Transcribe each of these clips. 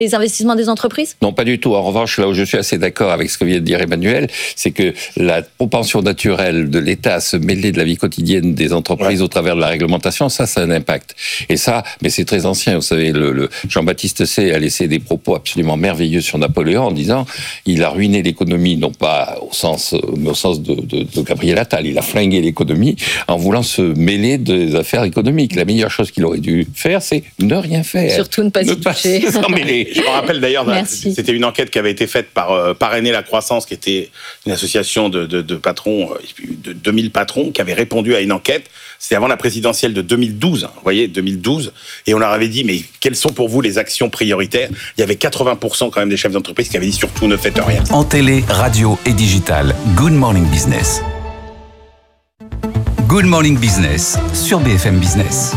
les investissements des entreprises ? Non, pas du tout. En revanche, là où je suis assez d'accord avec ce que vient de dire Emmanuel, c'est que la propension naturelle de l'État à se mêler de la vie quotidienne des entreprises au travers de la réglementation, ça a un impact. Et ça, mais c'est très ancien. Vous savez, le Jean-Baptiste Say a laissé des propos absolument merveilleux sur Napoléon en disant il a ruiné l'économie, non pas au sens de Gabriel Attal, il a flingué l'économie en voulant se mêler des affaires économiques. La meilleure chose qu'il aurait dû faire, c'est ne rien faire. Surtout ne pas s'y toucher. S'en mêler. Je me rappelle d'ailleurs, c'était une enquête qui avait été faite par Parrainer la Croissance, qui était une association de patrons, de 2000 patrons, qui avait répondu à une enquête. C'était avant la présidentielle de 2012, vous voyez, 2012. Et on leur avait dit, mais quelles sont pour vous les actions prioritaires ? Il y avait 80% quand même des chefs d'entreprise qui avaient dit, surtout ne faites rien. En télé, radio et digital, Good Morning Business. Good Morning Business sur BFM Business.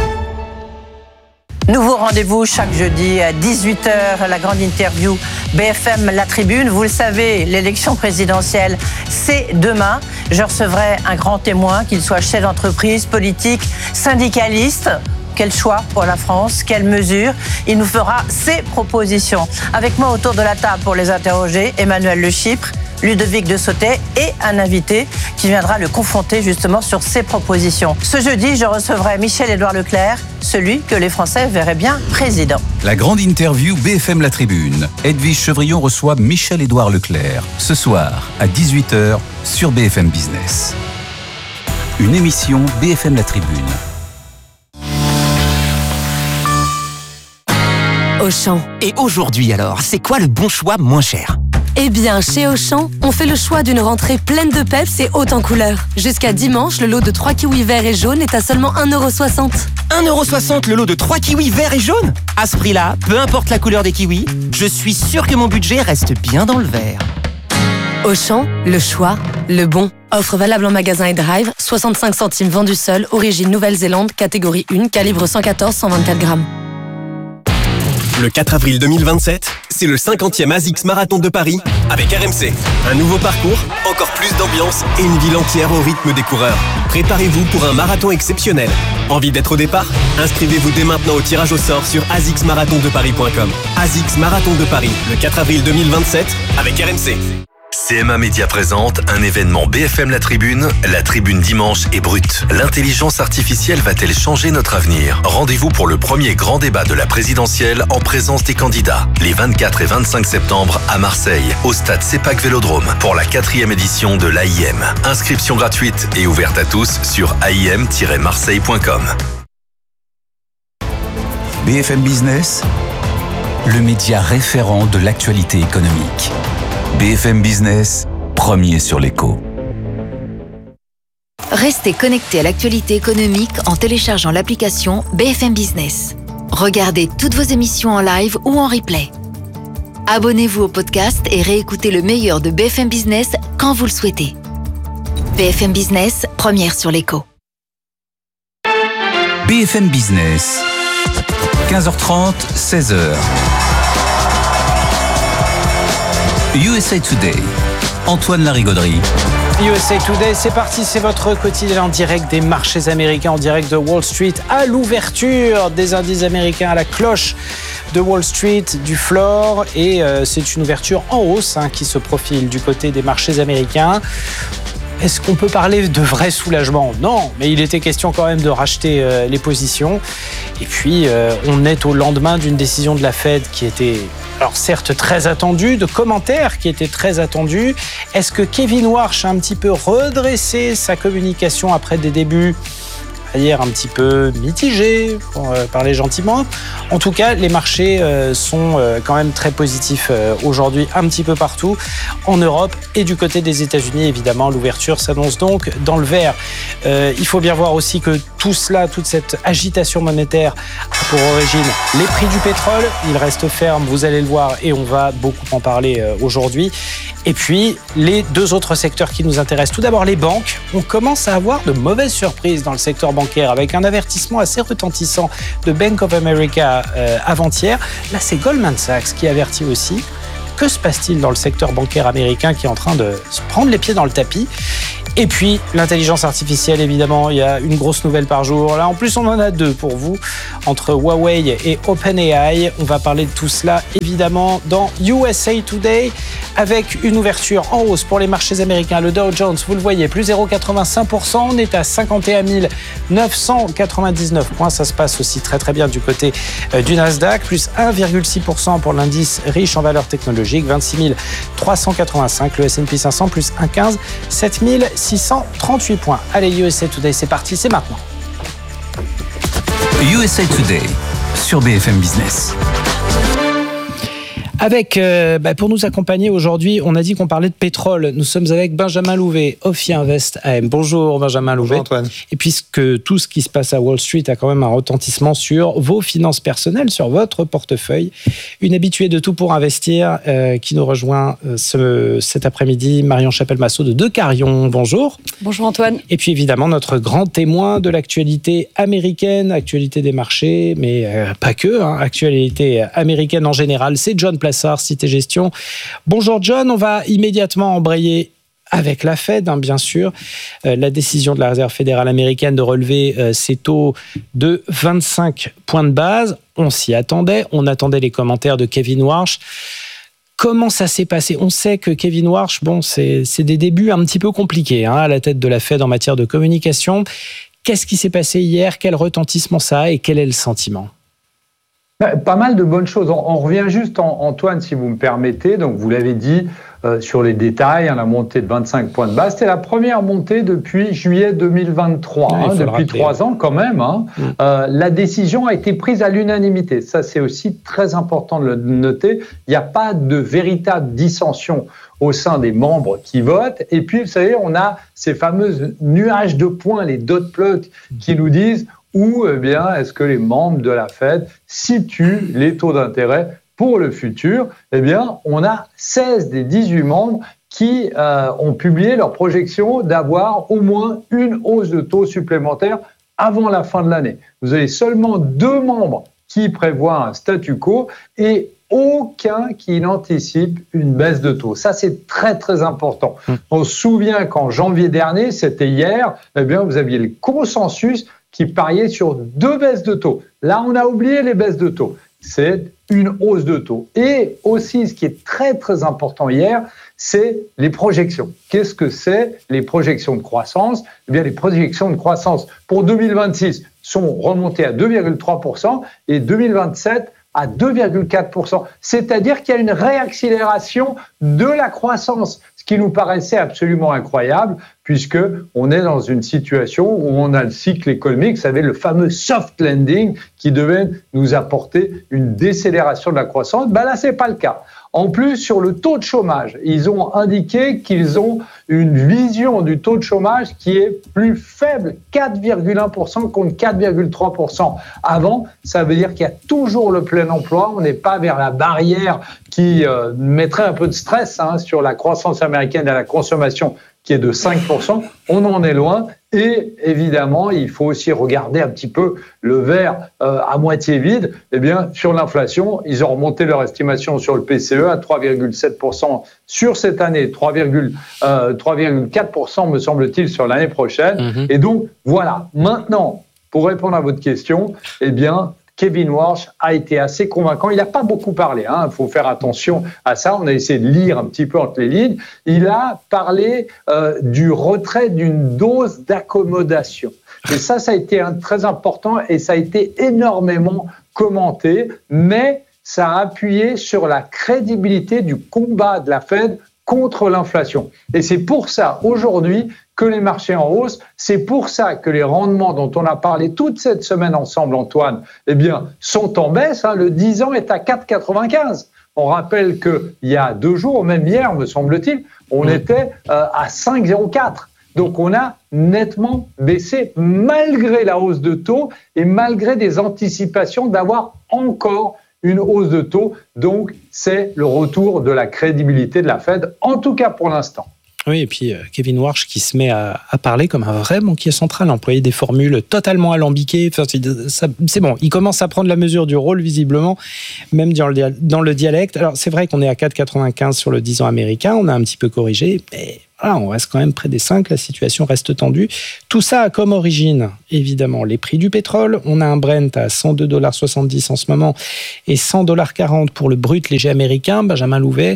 Nouveau rendez-vous chaque jeudi à 18h, la grande interview BFM La Tribune. Vous le savez, l'élection présidentielle, c'est demain. Je recevrai un grand témoin, qu'il soit chef d'entreprise, politique, syndicaliste. Quel choix pour la France ? Quelles mesures ? Il nous fera ses propositions. Avec moi autour de la table pour les interroger, Emmanuel Le Chypre, Ludovic de Sautet et un invité qui viendra le confronter justement sur ses propositions. Ce jeudi, je recevrai Michel-Édouard Leclerc, celui que les Français verraient bien président. La grande interview BFM La Tribune. Edwige Chevrillon reçoit Michel-Édouard Leclerc ce soir à 18h sur BFM Business. Une émission BFM La Tribune. Auchan. Et aujourd'hui alors, c'est quoi le bon choix moins cher ? Eh bien, chez Auchan, on fait le choix d'une rentrée pleine de peps et haute en couleurs. Jusqu'à dimanche, le lot de 3 kiwis verts et jaunes est à seulement 1,60€. 1,60€ le lot de 3 kiwis verts et jaunes ? À ce prix-là, peu importe la couleur des kiwis, je suis sûr que mon budget reste bien dans le vert. Auchan, le choix, le bon. Offre valable en magasin et drive, 65 centimes vendu seul, origine Nouvelle-Zélande, catégorie 1, calibre 114-124 grammes. Le 4 avril 2027, c'est le 50e ASICS Marathon de Paris avec RMC. Un nouveau parcours, encore plus d'ambiance et une ville entière au rythme des coureurs. Préparez-vous pour un marathon exceptionnel. Envie d'être au départ ? Inscrivez-vous dès maintenant au tirage au sort sur asicsmarathondeparis.com. ASICS Marathon de Paris, le 4 avril 2027 avec RMC. CMA Média présente un événement BFM La Tribune dimanche est brute. L'intelligence artificielle va-t-elle changer notre avenir ? Rendez-vous pour le premier grand débat de la présidentielle en présence des candidats. Les 24 et 25 septembre à Marseille, au stade CEPAC Vélodrome, pour la 4e édition de l'AIM. Inscription gratuite et ouverte à tous sur aim-marseille.com. BFM Business, le média référent de l'actualité économique. BFM Business, premier sur l'écho. Restez connectés à l'actualité économique en téléchargeant l'application BFM Business. Regardez toutes vos émissions en live ou en replay. Abonnez-vous au podcast et réécoutez le meilleur de BFM Business quand vous le souhaitez. BFM Business, première sur l'écho. BFM Business, 15h30, 16h. USA Today, Antoine Larigauderie. USA Today, c'est parti, c'est votre quotidien en direct des marchés américains, en direct de Wall Street, à l'ouverture des indices américains, à la cloche de Wall Street, du floor, et c'est une ouverture en hausse qui se profile du côté des marchés américains. Est-ce qu'on peut parler de vrai soulagement ? Non, mais il était question quand même de racheter les positions. Et puis, on est au lendemain d'une décision de la Fed qui était, alors certes très attendue, de commentaires qui étaient très attendus. Est-ce que Kevin Warsh a un petit peu redressé sa communication après des débuts hier un petit peu mitigés, pour parler gentiment? En tout cas, les marchés sont quand même très positifs aujourd'hui, un petit peu partout, en Europe et du côté des États-Unis. Évidemment, l'ouverture s'annonce donc dans le vert. Il faut bien voir aussi que tout cela, toute cette agitation monétaire a pour origine les prix du pétrole. Ils restent fermes, vous allez le voir, et on va beaucoup en parler aujourd'hui. Et puis, les deux autres secteurs qui nous intéressent. Tout d'abord, les banques. On commence à avoir de mauvaises surprises dans le secteur bancaire, avec un avertissement assez retentissant de Bank of America avant-hier. Là, c'est Goldman Sachs qui avertit aussi. Que se passe-t-il dans le secteur bancaire américain qui est en train de se prendre les pieds dans le tapis ? Et puis, l'intelligence artificielle, évidemment, il y a une grosse nouvelle par jour. Là, en plus, on en a 2 pour vous, entre Huawei et OpenAI. On va parler de tout cela, évidemment, dans USA Today, avec une ouverture en hausse pour les marchés américains. Le Dow Jones, vous le voyez, plus 0,85%. On est à 51 999 points. Ça se passe aussi très, très bien du côté du Nasdaq. Plus 1,6% pour l'indice riche en valeurs technologiques. 26 385. Le S&P 500, plus 1,15. 7 638 points. Allez, USA Today, c'est parti, c'est maintenant. USA Today sur BFM Business. Avec, pour nous accompagner aujourd'hui, on a dit qu'on parlait de pétrole. Nous sommes avec Benjamin Louvet, Ophi Invest AM. Bonjour Benjamin Louvet. Bonjour Antoine. Et puisque tout ce qui se passe à Wall Street a quand même un retentissement sur vos finances personnelles, sur votre portefeuille, une habituée de Tout pour Investir qui nous rejoint cet après-midi, Marion Chapelle-Massot de Carillon. Bonjour. Bonjour Antoine. Et puis évidemment notre grand témoin de l'actualité américaine, actualité des marchés, mais pas que, actualité américaine en général, c'est John Plassard, Cité Gestion. Bonjour John, on va immédiatement embrayer avec la Fed, bien sûr. La décision de la Réserve fédérale américaine de relever ses taux de 25 points de base. On s'y attendait, on attendait les commentaires de Kevin Warsh. Comment ça s'est passé ? On sait que Kevin Warsh, c'est des débuts un petit peu compliqués à la tête de la Fed en matière de communication. Qu'est-ce qui s'est passé hier ? Quel retentissement ça a et quel est le sentiment ? Pas mal de bonnes choses. On revient juste, Antoine, si vous me permettez. Donc, vous l'avez dit sur les détails, la montée de 25 points de base. C'était la première montée depuis juillet 2023, depuis 3 ans quand même. La décision a été prise à l'unanimité. Ça, c'est aussi très important de le noter. Il n'y a pas de véritable dissension au sein des membres qui votent. Et puis, vous savez, on a ces fameux nuages de points, les dot plots, qui nous disent où est-ce que les membres de la Fed situent les taux d'intérêt pour le futur. On a 16 des 18 membres qui ont publié leur projection d'avoir au moins une hausse de taux supplémentaire avant la fin de l'année. Vous avez seulement 2 membres qui prévoient un statu quo et aucun qui n'anticipe une baisse de taux. Ça, c'est très, très important. On se souvient qu'en janvier dernier, c'était hier, vous aviez le consensus qui pariait sur 2 baisses de taux. Là, on a oublié les baisses de taux. C'est une hausse de taux. Et aussi, ce qui est très, très important hier, c'est les projections. Qu'est-ce que c'est les projections de croissance ? Les projections de croissance pour 2026 sont remontées à 2,3% et 2027 à 2,4%. C'est-à-dire qu'il y a une réaccélération de la croissance, ce qui nous paraissait absolument incroyable, puisqu'on est dans une situation où on a le cycle économique, vous savez, le fameux soft landing qui devait nous apporter une décélération de la croissance. Là, ce n'est pas le cas. En plus, sur le taux de chômage, ils ont indiqué qu'ils ont une vision du taux de chômage qui est plus faible, 4,1% contre 4,3% avant. Ça veut dire qu'il y a toujours le plein emploi. On n'est pas vers la barrière qui mettrait un peu de stress sur la croissance américaine et la consommation qui est de 5%. On en est loin. Et évidemment, il faut aussi regarder un petit peu le verre à moitié vide. Sur l'inflation, ils ont remonté leur estimation sur le PCE à 3,7% sur cette année, 3,4% me semble-t-il sur l'année prochaine. Et donc, voilà. Maintenant, pour répondre à votre question, Kevin Warsh a été assez convaincant. Il n'a pas beaucoup parlé, il faut faire attention à ça. On a essayé de lire un petit peu entre les lignes. Il a parlé du retrait d'une dose d'accommodation. Et ça a été très important et ça a été énormément commenté, mais ça a appuyé sur la crédibilité du combat de la Fed contre l'inflation. Et c'est pour ça, aujourd'hui, que les marchés en hausse, c'est pour ça que les rendements dont on a parlé toute cette semaine ensemble, Antoine, sont en baisse. Le 10 ans est à 4,95. On rappelle qu'il y a 2 jours, même hier, me semble-t-il, on était à 5,04. Donc on a nettement baissé malgré la hausse de taux et malgré des anticipations d'avoir encore une hausse de taux. Donc c'est le retour de la crédibilité de la Fed, en tout cas pour l'instant. Oui, et puis Kevin Warsh qui se met à parler comme un vrai banquier central, à employer des formules totalement alambiquées. C'est bon, il commence à prendre la mesure du rôle, visiblement, même dans le dialecte. Alors, c'est vrai qu'on est à 4,95 sur le 10 ans américain, on a un petit peu corrigé, mais Là, on reste quand même près des 5, la situation reste tendue. Tout ça a comme origine, évidemment, les prix du pétrole. On a un Brent à 102,70 $ en ce moment et 100,40 $ pour le brut léger américain. Benjamin Louvet,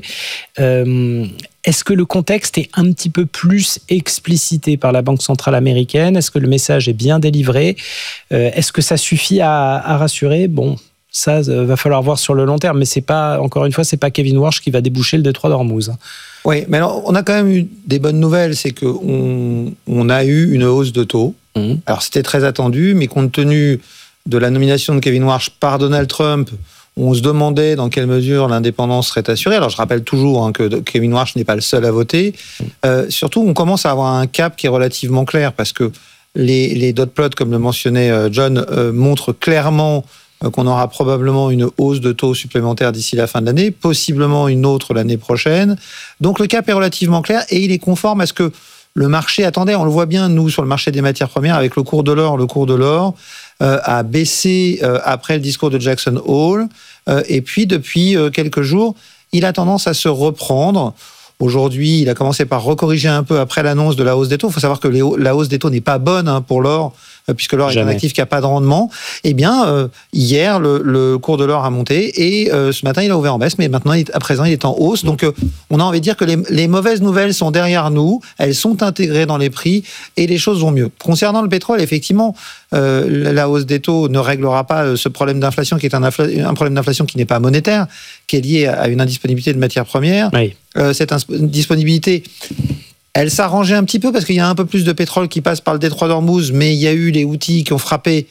est-ce que le contexte est un petit peu plus explicité par la Banque centrale américaine ? Est-ce que le message est bien délivré ? Est-ce que ça suffit à rassurer ? Bon, ça va falloir voir sur le long terme, mais c'est pas, encore une fois, c'est pas Kevin Warsh qui va déboucher le détroit d'Ormuz. Oui, mais alors, on a quand même eu des bonnes nouvelles, c'est qu'on a eu une hausse de taux. Alors, c'était très attendu, mais compte tenu de la nomination de Kevin Warsh par Donald Trump, on se demandait dans quelle mesure l'indépendance serait assurée. Alors, je rappelle toujours que Kevin Warsh n'est pas le seul à voter. Surtout, on commence à avoir un cap qui est relativement clair, parce que les dot plots, comme le mentionnait John, montrent clairement qu'on aura probablement une hausse de taux supplémentaire d'ici la fin de l'année, possiblement une autre l'année prochaine. Donc le cap est relativement clair et il est conforme à ce que le marché attendait. On le voit bien, nous, sur le marché des matières premières, avec le cours de l'or. Le cours de l'or a baissé après le discours de Jackson Hole. Et puis, depuis quelques jours, il a tendance à se reprendre. Aujourd'hui, il a commencé par recorriger un peu après l'annonce de la hausse des taux. Il faut savoir que la hausse des taux n'est pas bonne pour l'or, puisque l'or est un actif qui n'a pas de rendement. Eh bien, hier, le cours de l'or a monté et ce matin, il a ouvert en baisse, mais maintenant, à présent, il est en hausse. Donc, on a envie de dire que les mauvaises nouvelles sont derrière nous, elles sont intégrées dans les prix et les choses vont mieux. Concernant le pétrole, effectivement, la hausse des taux ne réglera pas ce problème d'inflation qui est un problème d'inflation qui n'est pas monétaire, qui est lié à une indisponibilité de matières premières. Oui. Cette indisponibilité, elle s'arrangeait un petit peu parce qu'il y a un peu plus de pétrole qui passe par le détroit d'Ormuz, mais il y a eu les Houthis qui ont frappé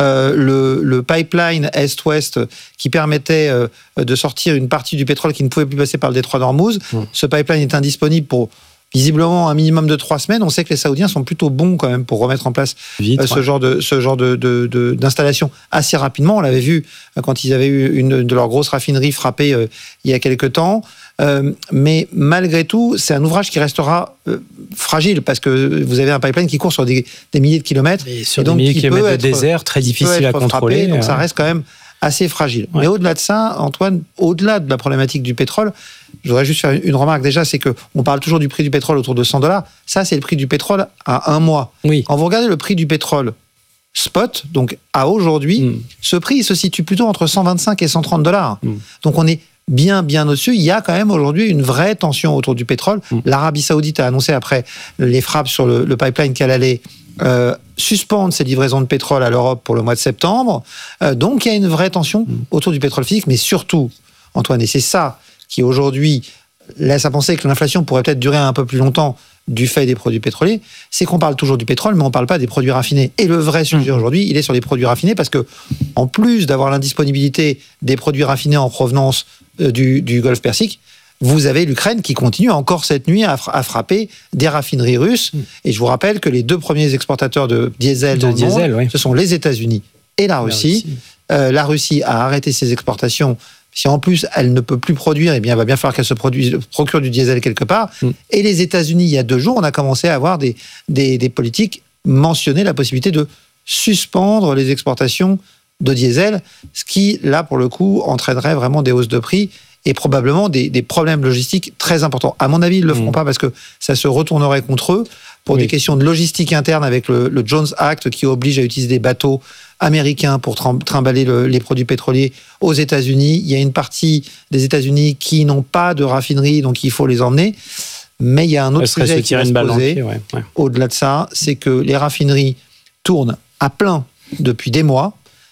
le pipeline Est-Ouest qui permettait de sortir une partie du pétrole qui ne pouvait plus passer par le détroit d'Ormuz. Ce pipeline est indisponible pour visiblement un minimum de 3 semaines. On sait que les Saoudiens sont plutôt bons quand même pour remettre en place ce genre d'installation assez rapidement. On l'avait vu quand ils avaient eu une de leurs grosses raffineries frappées il y a quelques temps. Mais malgré tout, c'est un ouvrage qui restera fragile parce que vous avez un pipeline qui court sur des milliers de kilomètres. Et sur des milliers de kilomètres de désert, très difficile à contrôler. Frappé, donc ça reste quand même assez fragile. Ouais. Mais au-delà de ça, Antoine, au-delà de la problématique du pétrole, je voudrais juste faire une remarque. Déjà, c'est qu'on parle toujours du prix du pétrole autour de $100. Ça, c'est le prix du pétrole à un mois. Oui. Quand vous regardez le prix du pétrole spot, donc à aujourd'hui, ce prix il se situe plutôt entre $125 et $130. Donc on est bien au-dessus. Il y a quand même aujourd'hui une vraie tension autour du pétrole. L'Arabie Saoudite a annoncé après les frappes sur le pipeline qu'elle allait suspendre ses livraisons de pétrole à l'Europe pour le mois de septembre. Donc il y a une vraie tension autour du pétrole physique, mais surtout, Antoine, et c'est ça qui aujourd'hui laisse à penser que l'inflation pourrait peut-être durer un peu plus longtemps du fait des produits pétroliers, c'est qu'on parle toujours du pétrole, mais on ne parle pas des produits raffinés. Et le vrai sujet aujourd'hui, il est sur les produits raffinés, parce que en plus d'avoir l'indisponibilité des produits raffinés en provenance du Golfe Persique, vous avez l'Ukraine qui continue encore cette nuit à frapper des raffineries russes. Et je vous rappelle que les 2 premiers exportateurs de diesel dans le monde, ce sont les États-Unis et la Russie. La Russie a arrêté ses exportations. Si en plus elle ne peut plus produire, eh bien il va bien falloir qu'elle se procure du diesel quelque part. Et les États-Unis, il y a 2 jours, on a commencé à avoir des politiques mentionner la possibilité de suspendre les exportations de diesel, ce qui, là, pour le coup, entraînerait vraiment des hausses de prix et probablement des problèmes logistiques très importants. À mon avis, ils ne le feront pas parce que ça se retournerait contre eux pour des questions de logistique interne avec le Jones Act qui oblige à utiliser des bateaux américains pour trimballer les produits pétroliers aux États-Unis. Il y a une partie des États-Unis qui n'ont pas de raffinerie, donc il faut les emmener. Mais il y a un autre sujet qui va se poser. Au-delà de ça, c'est que les raffineries tournent à plein depuis des mois.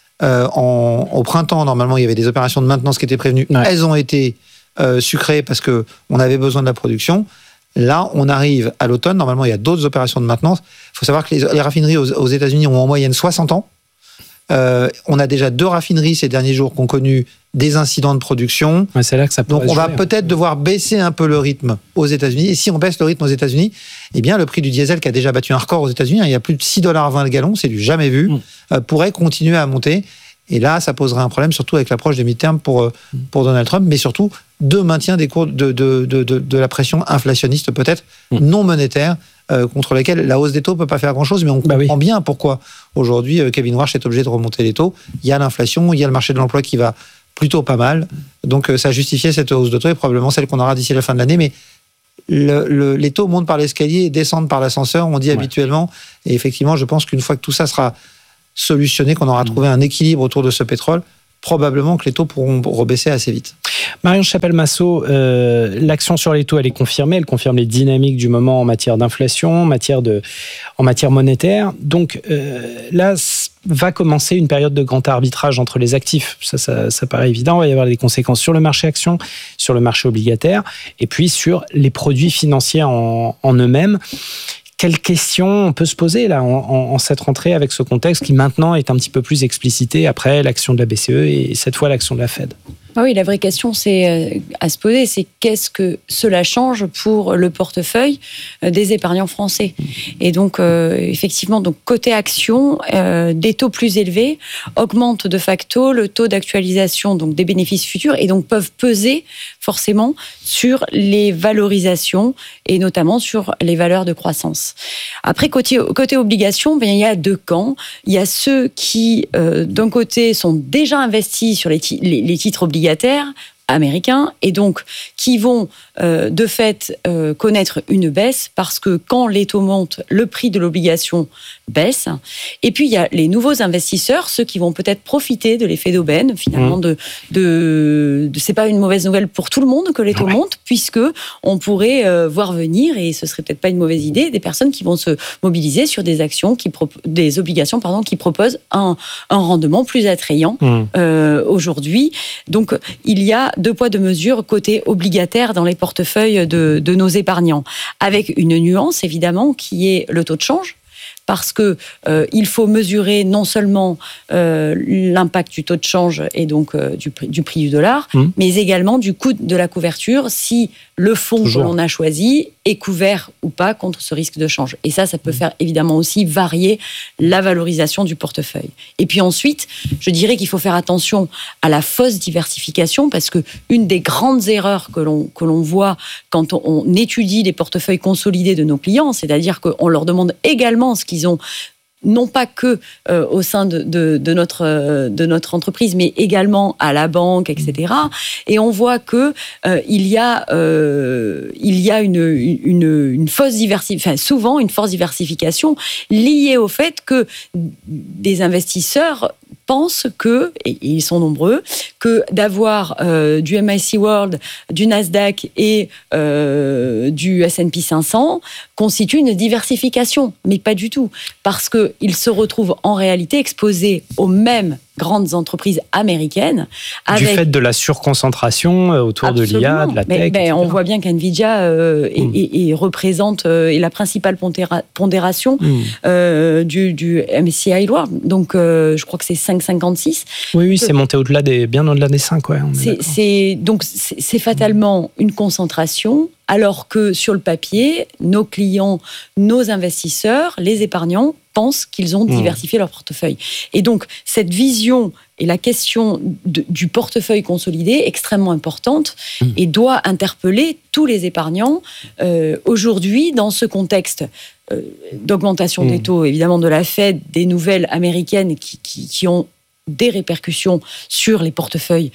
Au printemps, normalement, il y avait des opérations de maintenance qui étaient prévenues. Elles ont été sucrées parce qu'on avait besoin de la production. Là, on arrive à l'automne. Normalement, il y a d'autres opérations de maintenance. Il faut savoir que les raffineries aux États-Unis ont en moyenne 60 ans. On a déjà 2 raffineries ces derniers jours qui ont connu des incidents de production. C'est là que ça Donc on va peut-être devoir baisser un peu le rythme aux États-Unis. Et si on baisse le rythme aux États-Unis, eh bien le prix du diesel qui a déjà battu un record aux États-Unis, il y a plus de $6,20 le gallon, c'est du jamais vu, pourrait continuer à monter. Et là, ça poserait un problème, surtout avec l'approche des midterms pour Donald Trump, mais surtout de maintien des cours de la pression inflationniste peut-être non monétaire, contre lesquels la hausse des taux ne peut pas faire grand-chose, mais on comprend bien pourquoi aujourd'hui Kevin Warsh est obligé de remonter les taux. Il y a l'inflation, il y a le marché de l'emploi qui va plutôt pas mal, donc ça justifiait cette hausse de taux et probablement celle qu'on aura d'ici la fin de l'année, mais les taux montent par l'escalier et descendent par l'ascenseur, on dit habituellement. Et effectivement, je pense qu'une fois que tout ça sera solutionné, qu'on aura trouvé un équilibre autour de ce pétrole, probablement que les taux pourront rebaisser assez vite. Marion Chapelle-Massot, l'action sur les taux, elle est confirmée. Elle confirme les dynamiques du moment en matière d'inflation, en matière monétaire. Donc là, va commencer une période de grand arbitrage entre les actifs. Ça paraît évident. Il va y avoir des conséquences sur le marché action, sur le marché obligataire, et puis sur les produits financiers en eux-mêmes. Quelles questions on peut se poser là en cette rentrée avec ce contexte qui maintenant est un petit peu plus explicité après l'action de la BCE et cette fois l'action de la Fed? Ah oui, la vraie question à se poser, c'est qu'est-ce que cela change pour le portefeuille des épargnants français. Et donc, effectivement, donc côté action, des taux plus élevés augmentent de facto le taux d'actualisation donc des bénéfices futurs et donc peuvent peser forcément sur les valorisations et notamment sur les valeurs de croissance. Après, côté obligations, il y a deux camps. Il y a ceux qui, d'un côté, sont déjà investis sur les titres obligataires américains et donc qui vont de fait connaître une baisse parce que quand les taux montent, le prix de l'obligation baisse. Et puis il y a les nouveaux investisseurs, ceux qui vont peut-être profiter de l'effet d'aubaine finalement c'est pas une mauvaise nouvelle pour tout le monde que les taux montent puisque on pourrait voir venir et ce serait peut-être pas une mauvaise idée des personnes qui vont se mobiliser sur des actions des obligations qui proposent un rendement plus attrayant aujourd'hui. Donc il y a deux poids deux mesures côté obligataire dans les portefeuilles de nos épargnants avec une nuance évidemment qui est le taux de change. Parce que il faut mesurer non seulement l'impact du taux de change et donc du prix du dollar, mais également du coût de la couverture si le fonds que l'on a choisi est couvert ou pas contre ce risque de change. Et ça peut faire évidemment aussi varier la valorisation du portefeuille. Et puis ensuite, je dirais qu'il faut faire attention à la fausse diversification parce que une des grandes erreurs que l'on voit quand on étudie les portefeuilles consolidés de nos clients, c'est-à-dire qu'on leur demande également ce qu'ils ont non pas que au sein de notre entreprise, mais également à la banque, etc. Et on voit que il y a une fausse diversification, souvent une forte diversification liée au fait que des investisseurs pensent que, et ils sont nombreux, que d'avoir du MSCI World, du Nasdaq et du S&P 500 constitue une diversification, mais pas du tout, parce qu'ils se retrouvent en réalité exposés aux mêmes grandes entreprises américaines. Du fait de la surconcentration autour de l'IA, de la tech, etc. On voit bien qu'NVIDIA représente la principale pondération du MSCI World. Donc, je crois que c'est 5,56. Oui, c'est monté bien au-delà des 5. Ouais, c'est fatalement une concentration, alors que sur le papier, nos clients, nos investisseurs, les épargnants, pensent qu'ils ont diversifié leur portefeuille. Et donc, cette vision et la question du portefeuille consolidé est extrêmement importante et doit interpeller tous les épargnants. Aujourd'hui, dans ce contexte d'augmentation des taux, évidemment, de la Fed, des nouvelles américaines qui ont des répercussions sur les portefeuilles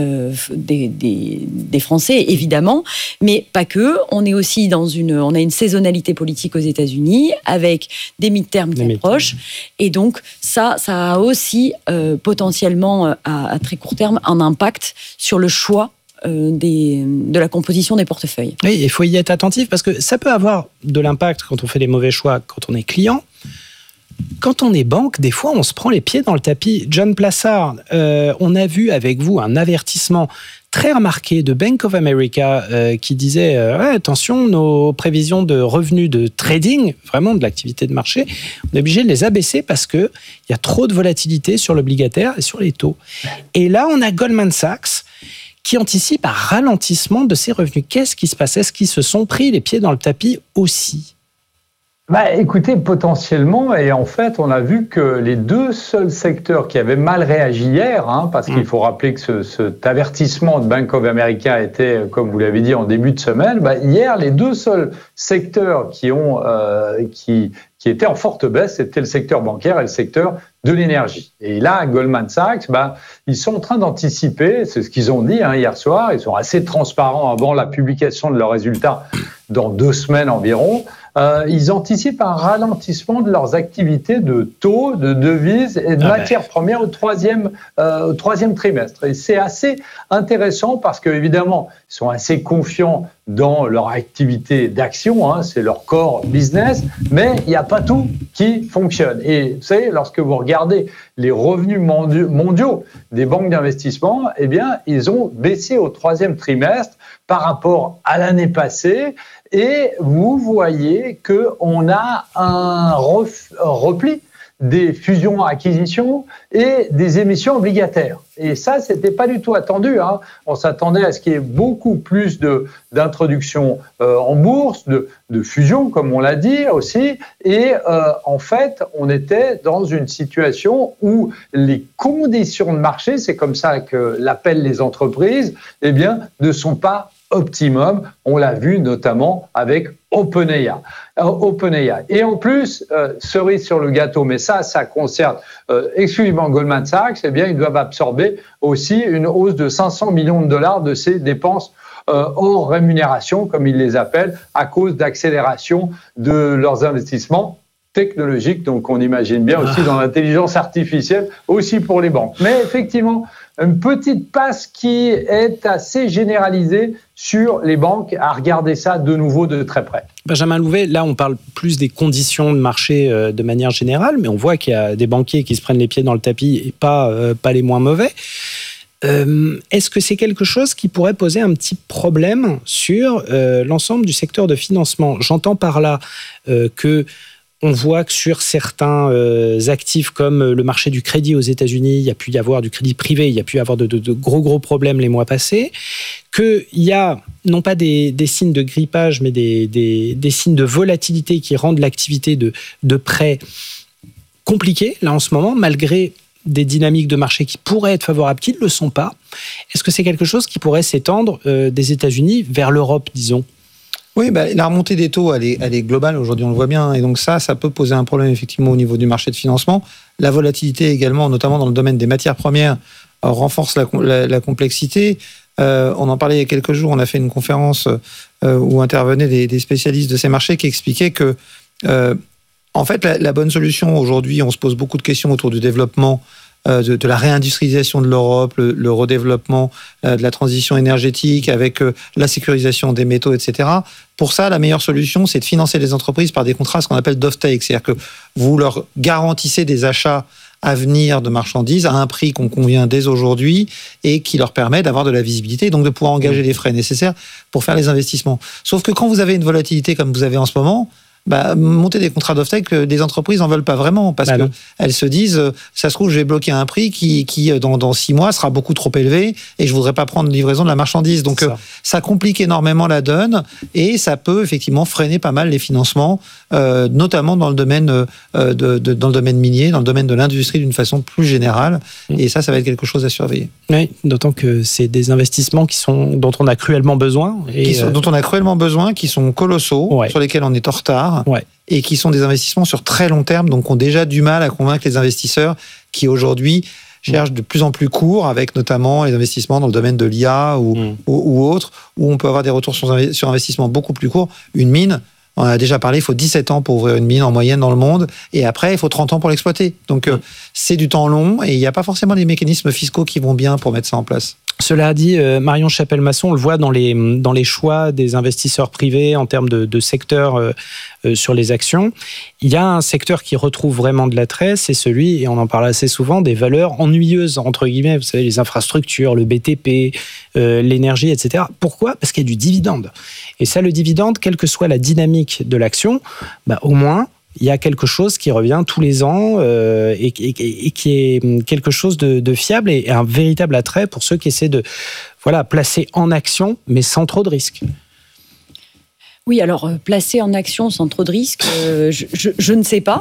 des Français, évidemment, mais pas que. On est aussi on a une saisonnalité politique aux États-Unis avec des midterms qui approchent, et donc ça a aussi potentiellement à très court terme un impact sur le choix de la composition des portefeuilles. Oui, il faut y être attentif parce que ça peut avoir de l'impact quand on fait les mauvais choix, quand on est client. Quand on est banque, des fois, on se prend les pieds dans le tapis. John Plassard, on a vu avec vous un avertissement très remarqué de Bank of America qui disait attention, nos prévisions de revenus de trading, vraiment de l'activité de marché, on est obligé de les abaisser parce qu'il y a trop de volatilité sur l'obligataire et sur les taux. Et là, on a Goldman Sachs qui anticipe un ralentissement de ses revenus. Qu'est-ce qui se passe? Est-ce qu'ils se sont pris les pieds dans le tapis aussi? Écoutez, potentiellement, et en fait, on a vu que les deux seuls secteurs qui avaient mal réagi hier, parce qu'il faut rappeler que cet avertissement de Bank of America était, comme vous l'avez dit, en début de semaine, hier, les deux seuls secteurs qui étaient en forte baisse, c'était le secteur bancaire et le secteur de l'énergie. Et là, Goldman Sachs, ils sont en train d'anticiper, c'est ce qu'ils ont dit hier soir, ils sont assez transparents avant la publication de leurs résultats dans 2 semaines environ. Ils anticipent un ralentissement de leurs activités de taux, de devises et de matières premières au troisième trimestre. Et c'est assez intéressant parce qu'évidemment, ils sont assez confiants dans leur activité d'action, c'est leur core business, mais il n'y a pas tout qui fonctionne. Et vous savez, lorsque vous regardez les revenus mondiaux des banques d'investissement, eh bien, ils ont baissé au 3e trimestre par rapport à l'année passée. Et vous voyez qu'on a un repli des fusions-acquisitions et des émissions obligataires. Et ça, c'était pas du tout attendu. On s'attendait à ce qu'il y ait beaucoup plus d'introductions en bourse, de fusions, comme on l'a dit aussi. Et en fait, on était dans une situation où les conditions de marché, c'est comme ça que l'appellent les entreprises, eh bien, ne sont pas optimum. On l'a vu notamment avec OpenAI. Et en plus, cerise sur le gâteau, mais ça concerne exclusivement Goldman Sachs, eh bien, ils doivent absorber aussi une hausse de 500 millions de dollars de ces dépenses hors rémunération, comme ils les appellent, à cause d'accélération de leurs investissements technologiques. Donc, on imagine bien aussi dans l'intelligence artificielle, aussi pour les banques. Mais effectivement, une petite passe qui est assez généralisée sur les banques, à regarder ça de nouveau de très près. Benjamin Louvet, là on parle plus des conditions de marché de manière générale, mais on voit qu'il y a des banquiers qui se prennent les pieds dans le tapis et pas les moins mauvais. Est-ce que c'est quelque chose qui pourrait poser un petit problème sur l'ensemble du secteur de financement ? J'entends par là que on voit que sur certains actifs comme le marché du crédit aux États-Unis, il y a pu y avoir du crédit privé, il y a pu y avoir de gros problèmes les mois passés, qu'il y a non pas des signes de grippage, mais des signes de volatilité qui rendent l'activité de prêt compliquée, là en ce moment, malgré des dynamiques de marché qui pourraient être favorables, qui ne le sont pas. Est-ce que c'est quelque chose qui pourrait s'étendre des États-Unis vers l'Europe, disons ? Oui, la remontée des taux, elle est globale aujourd'hui, on le voit bien. Et donc ça peut poser un problème effectivement au niveau du marché de financement. La volatilité également, notamment dans le domaine des matières premières, renforce la complexité. On en parlait il y a quelques jours, on a fait une conférence où intervenaient des spécialistes de ces marchés qui expliquaient que, en fait, la bonne solution aujourd'hui, on se pose beaucoup de questions autour du développement de la réindustrialisation de l'Europe, le redéveloppement de la transition énergétique avec la sécurisation des métaux, etc. Pour ça, la meilleure solution, c'est de financer les entreprises par des contrats, ce qu'on appelle d'off-take, c'est-à-dire que vous leur garantissez des achats à venir de marchandises à un prix qu'on convient dès aujourd'hui et qui leur permet d'avoir de la visibilité et donc de pouvoir engager les frais nécessaires pour faire les investissements. Sauf que quand vous avez une volatilité comme vous avez en ce moment, monter des contrats d'off-take, des entreprises n'en veulent pas vraiment parce qu'elles se disent, ça se trouve, je vais bloquer un prix qui dans 6 mois sera beaucoup trop élevé et je voudrais pas prendre livraison de la marchandise. Donc ça complique énormément la donne et ça peut effectivement freiner pas mal les financements, notamment dans le domaine dans le domaine minier, dans le domaine de l'industrie d'une façon plus générale. Et ça va être quelque chose à surveiller. Oui, d'autant que c'est des investissements dont on a cruellement besoin. Dont on a cruellement besoin, qui sont colossaux, sur lesquels on est en retard. Et qui sont des investissements sur très long terme, donc ont déjà du mal à convaincre les investisseurs qui aujourd'hui cherchent de plus en plus court, avec notamment les investissements dans le domaine de l'IA ou autres, où on peut avoir des retours sur investissement beaucoup plus courts. Une mine, on en a déjà parlé, il faut 17 ans pour ouvrir une mine en moyenne dans le monde, et après il faut 30 ans pour l'exploiter. Donc c'est du temps long, et il n'y a pas forcément les mécanismes fiscaux qui vont bien pour mettre ça en place. Cela dit, Marion Chapelle-Masson, on le voit dans les choix des investisseurs privés en termes de secteur sur les actions. Il y a un secteur qui retrouve vraiment de l'attrait, c'est celui, et on en parle assez souvent, des valeurs ennuyeuses, entre guillemets, vous savez, les infrastructures, le BTP, l'énergie, etc. Pourquoi ? Parce qu'il y a du dividende. Et ça, le dividende, quelle que soit la dynamique de l'action, au moins, il y a quelque chose qui revient tous les ans et qui est quelque chose de fiable et un véritable attrait pour ceux qui essaient de placer en action, mais sans trop de risques. Oui, alors placer en action sans trop de risques, je ne sais pas.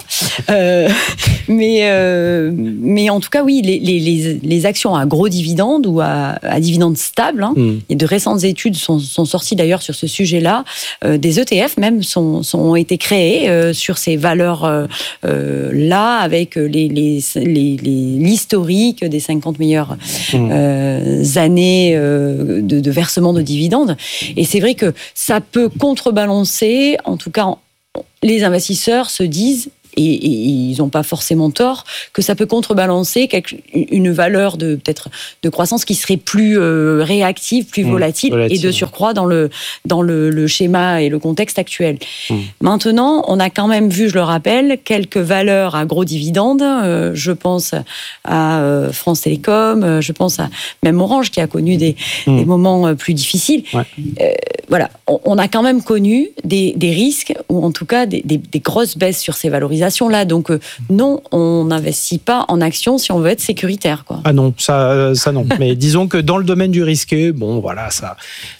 Mais en tout cas, oui, les actions à gros dividendes ou à dividendes stables, et de récentes études sont sorties d'ailleurs sur ce sujet-là. Des ETF même ont été créés sur ces valeurs-là, avec l'historique des 50 meilleures années de versement de dividendes. Et c'est vrai que ça peut contrebalancer contrebalancer, en tout cas, les investisseurs se disent, et ils n'ont pas forcément tort, que ça peut contrebalancer une valeur peut-être de croissance qui serait plus réactive, plus volatile, et de surcroît dans le schéma et le contexte actuel. Maintenant, on a quand même vu, je le rappelle, quelques valeurs à gros dividendes. Je pense à France Télécom, je pense à même Orange qui a connu des moments plus difficiles. Voilà, on a quand même connu des risques, ou en tout cas des grosses baisses sur ces valorisations là. Donc non, on n'investit pas en actions si on veut être sécuritaire, quoi. Ah non, ça non. Mais disons que dans le domaine du risqué, bon voilà, ça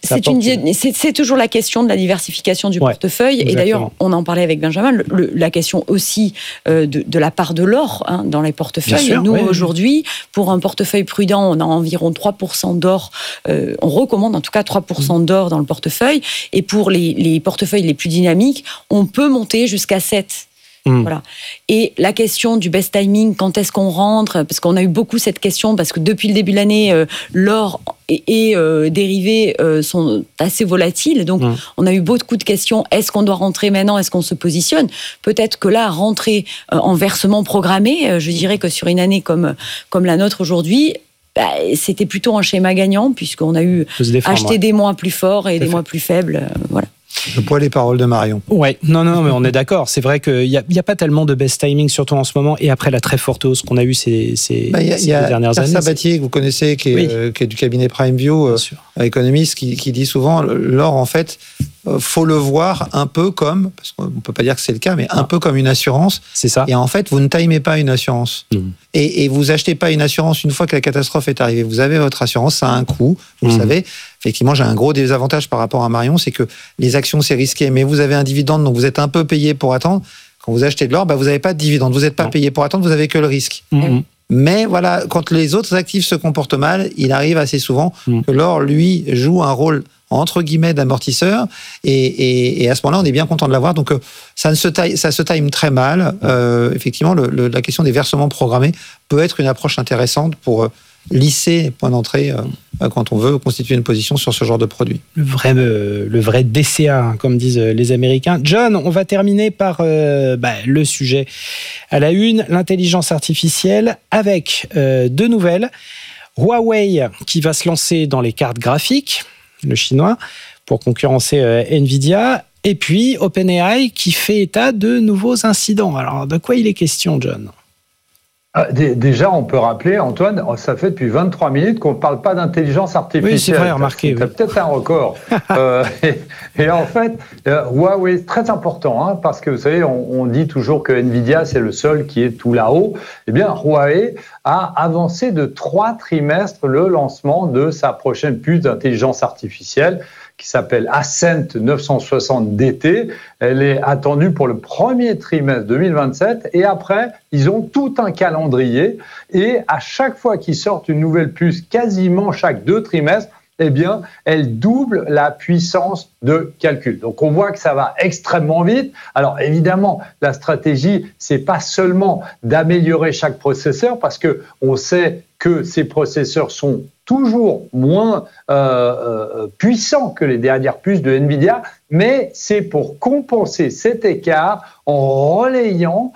c'est toujours la question de la diversification du portefeuille. Exactement. Et d'ailleurs, on en parlait avec Benjamin, la question aussi de la part de l'or dans les portefeuilles. Sûr, nous, aujourd'hui, pour un portefeuille prudent, on a environ 3% d'or. On recommande en tout cas 3% d'or dans le portefeuille. Et pour les portefeuilles les plus dynamiques, on peut monter jusqu'à 7%. Voilà. Et la question du best timing, quand est-ce qu'on rentre, parce qu'on a eu beaucoup cette question, parce que depuis le début de l'année, l'or et dérivés sont assez volatiles, donc on a eu beaucoup de questions. Est-ce qu'on doit rentrer maintenant? Est-ce qu'on se positionne? Peut-être que là, rentrer en versement programmé, je dirais que sur une année comme la nôtre aujourd'hui, c'était plutôt un schéma gagnant, puisqu'on a eu acheté des mois plus forts et des mois plus faibles. Voilà. Je bois les paroles de Marion. Ouais, non, mais on est d'accord. C'est vrai qu'il n'y a pas tellement de best timing, surtout en ce moment, et après la très forte hausse qu'on a eue ces dernières années. Sabatier, que vous connaissez, qui est du cabinet PrimeView, économiste, qui dit souvent, l'or, en fait, faut le voir un peu comme, parce qu'on ne peut pas dire que c'est le cas, mais un peu comme une assurance. C'est ça. Et en fait, vous ne timez pas une assurance. Et vous achetez pas une assurance une fois que la catastrophe est arrivée. Vous avez votre assurance, ça a un coût, vous le savez. Effectivement, j'ai un gros désavantage par rapport à Marion, c'est que les actions, c'est risqué, mais vous avez un dividende, donc vous êtes un peu payé pour attendre. Quand vous achetez de l'or, vous n'avez pas de dividende, vous n'êtes pas payé pour attendre, vous n'avez que le risque. Mais voilà, quand les autres actifs se comportent mal, il arrive assez souvent que l'or, lui, joue un rôle entre guillemets d'amortisseur, et à ce moment-là, on est bien content de l'avoir. Donc, ça se time très mal. Effectivement, la question des versements programmés peut être une approche intéressante pour lisser les points d'entrée quand on veut constituer une position sur ce genre de produit. Le vrai DCA, comme disent les Américains. John, on va terminer par le sujet à la une, l'intelligence artificielle, avec deux nouvelles. Huawei qui va se lancer dans les cartes graphiques, le chinois, pour concurrencer Nvidia, et puis OpenAI qui fait état de nouveaux incidents. Alors, de quoi il est question, John ? Déjà, on peut rappeler, Antoine, ça fait depuis 23 minutes qu'on ne parle pas d'intelligence artificielle. Oui, c'est vrai, remarquez. C'est peut-être un record. Et en fait, Huawei, c'est très important, parce que vous savez, on dit toujours que Nvidia, c'est le seul qui est tout là-haut. Eh bien, Huawei a avancé de 3 trimestres le lancement de sa prochaine puce d'intelligence artificielle, qui s'appelle Ascent 960 DT. Elle est attendue pour le premier trimestre 2027. Et après, ils ont tout un calendrier. Et à chaque fois qu'ils sortent une nouvelle puce, quasiment chaque 2 trimestres, eh bien, elle double la puissance de calcul. Donc, on voit que ça va extrêmement vite. Alors, évidemment, la stratégie, c'est pas seulement d'améliorer chaque processeur, parce que on sait que ces processeurs sont toujours moins puissants que les dernières puces de Nvidia, mais c'est pour compenser cet écart en reliant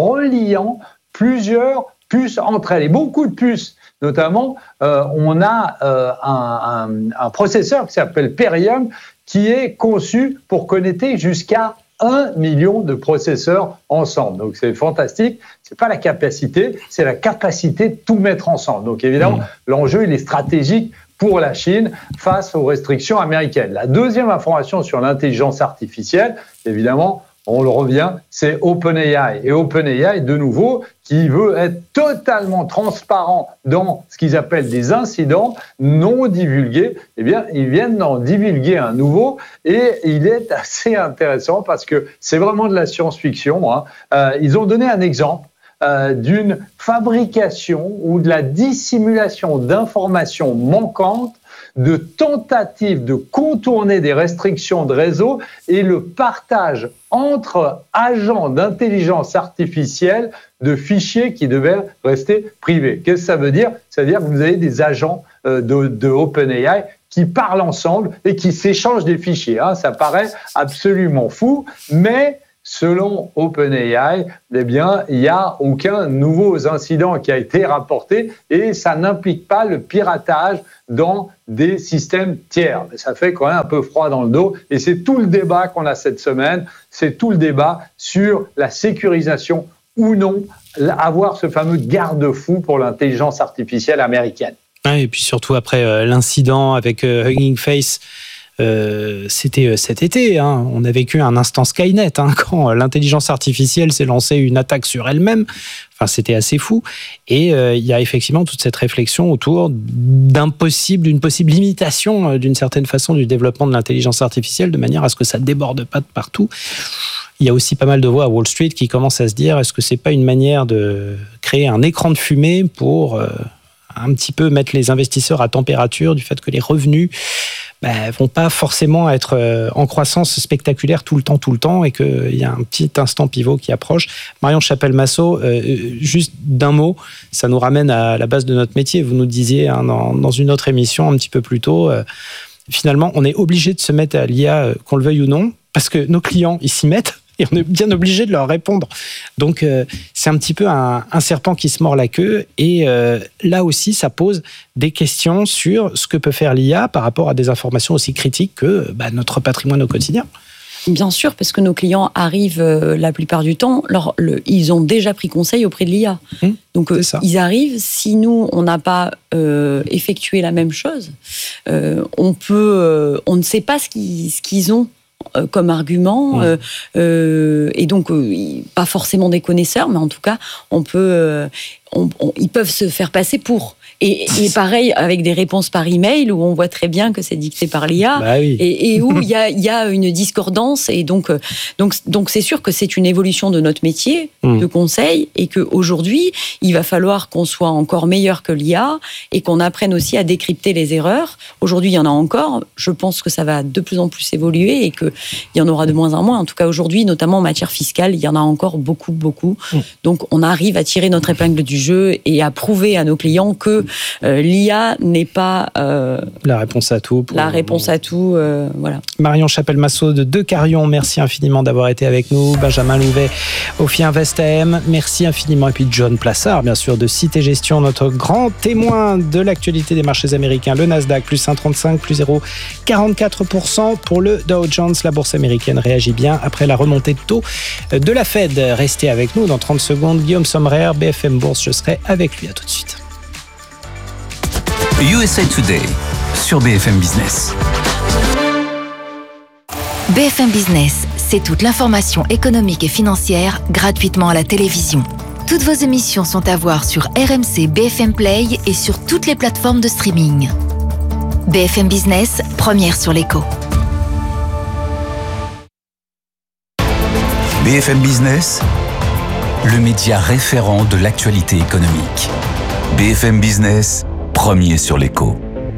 plusieurs puces entre elles. Et beaucoup de puces, notamment, on a un processeur qui s'appelle Perium, qui est conçu pour connecter jusqu'à 1 million de processeurs ensemble. Donc c'est fantastique. C'est pas la capacité, c'est la capacité de tout mettre ensemble. Donc évidemment, l'enjeu, il est stratégique pour la Chine face aux restrictions américaines. La deuxième information sur l'intelligence artificielle, évidemment, on le revient, c'est OpenAI. Et OpenAI, de nouveau, qui veut être totalement transparent dans ce qu'ils appellent des incidents non divulgués, eh bien, ils viennent d'en divulguer un nouveau, et il est assez intéressant parce que c'est vraiment de la science-fiction. Ils ont donné un exemple d'une fabrication ou de la dissimulation d'informations manquantes, de tentatives de contourner des restrictions de réseau et le partage entre agents d'intelligence artificielle de fichiers qui devaient rester privés. Qu'est-ce que ça veut dire ? Ça veut dire que vous avez des agents de OpenAI qui parlent ensemble et qui s'échangent des fichiers. Ça paraît absolument fou, mais selon OpenAI, il n'y a aucun nouveau incident qui a été rapporté et ça n'implique pas le piratage dans des systèmes tiers. Ça fait quand même un peu froid dans le dos et c'est tout le débat qu'on a cette semaine, c'est tout le débat sur la sécurisation ou non, avoir ce fameux garde-fou pour l'intelligence artificielle américaine. Et puis surtout après l'incident avec Hugging Face, c'était cet été. On a vécu un instant Skynet quand l'intelligence artificielle s'est lancée une attaque sur elle-même. Enfin, c'était assez fou. Et il y a effectivement toute cette réflexion autour d'une possible limitation d'une certaine façon du développement de l'intelligence artificielle de manière à ce que ça déborde pas de partout. Il y a aussi pas mal de voix à Wall Street qui commencent à se dire est-ce que c'est pas une manière de créer un écran de fumée pour un petit peu mettre les investisseurs à température du fait que les revenus vont pas forcément être en croissance spectaculaire tout le temps et qu'il y a un petit instant pivot qui approche. Marion Chapelle-Massot, juste d'un mot, ça nous ramène à la base de notre métier. Vous nous disiez dans une autre émission un petit peu plus tôt, finalement, on est obligé de se mettre à l'IA, qu'on le veuille ou non, parce que nos clients, ils s'y mettent. Et on est bien obligé de leur répondre. Donc, c'est un petit peu un serpent qui se mord la queue. Et là aussi, ça pose des questions sur ce que peut faire l'IA par rapport à des informations aussi critiques que notre patrimoine au quotidien. Bien sûr, parce que nos clients arrivent la plupart du temps, ils ont déjà pris conseil auprès de l'IA. Donc, ils arrivent. Si nous, on n'a pas effectué la même chose, on ne sait pas ce qu'ils ont comme argument, et donc pas forcément des connaisseurs, mais en tout cas, ils peuvent se faire passer pour. Et pareil avec des réponses par email où on voit très bien que c'est dicté par l'IA et où il y a une discordance et donc c'est sûr que c'est une évolution de notre métier de conseil et qu'aujourd'hui il va falloir qu'on soit encore meilleur que l'IA et qu'on apprenne aussi à décrypter les erreurs. Aujourd'hui il y en a encore, je pense que ça va de plus en plus évoluer et qu'il y en aura de moins en moins. En tout cas aujourd'hui, notamment en matière fiscale, il y en a encore beaucoup. Donc on arrive à tirer notre épingle du jeu et à prouver à nos clients que l'IA n'est pas la réponse à tout. Voilà. Marion Chapelle-Massot de Decarion, merci infiniment d'avoir été avec nous. Benjamin Louvet, Ophi Invest AM, merci infiniment. Et puis John Plassard, bien sûr, de Cité Gestion, notre grand témoin de l'actualité des marchés américains. Le Nasdaq, plus 1,35, plus 0,44% pour le Dow Jones. La bourse américaine réagit bien après la remontée de taux de la Fed. Restez avec nous dans 30 secondes. Guillaume Sommerer, BFM Bourse, je serai avec lui. À tout de suite. USA Today sur BFM Business. BFM Business, c'est toute l'information économique et financière gratuitement à la télévision. Toutes vos émissions sont à voir sur RMC BFM Play et sur toutes les plateformes de streaming. BFM Business, première sur l'écho. BFM Business, le média référent de l'actualité économique. BFM Business, premier sur l'écho.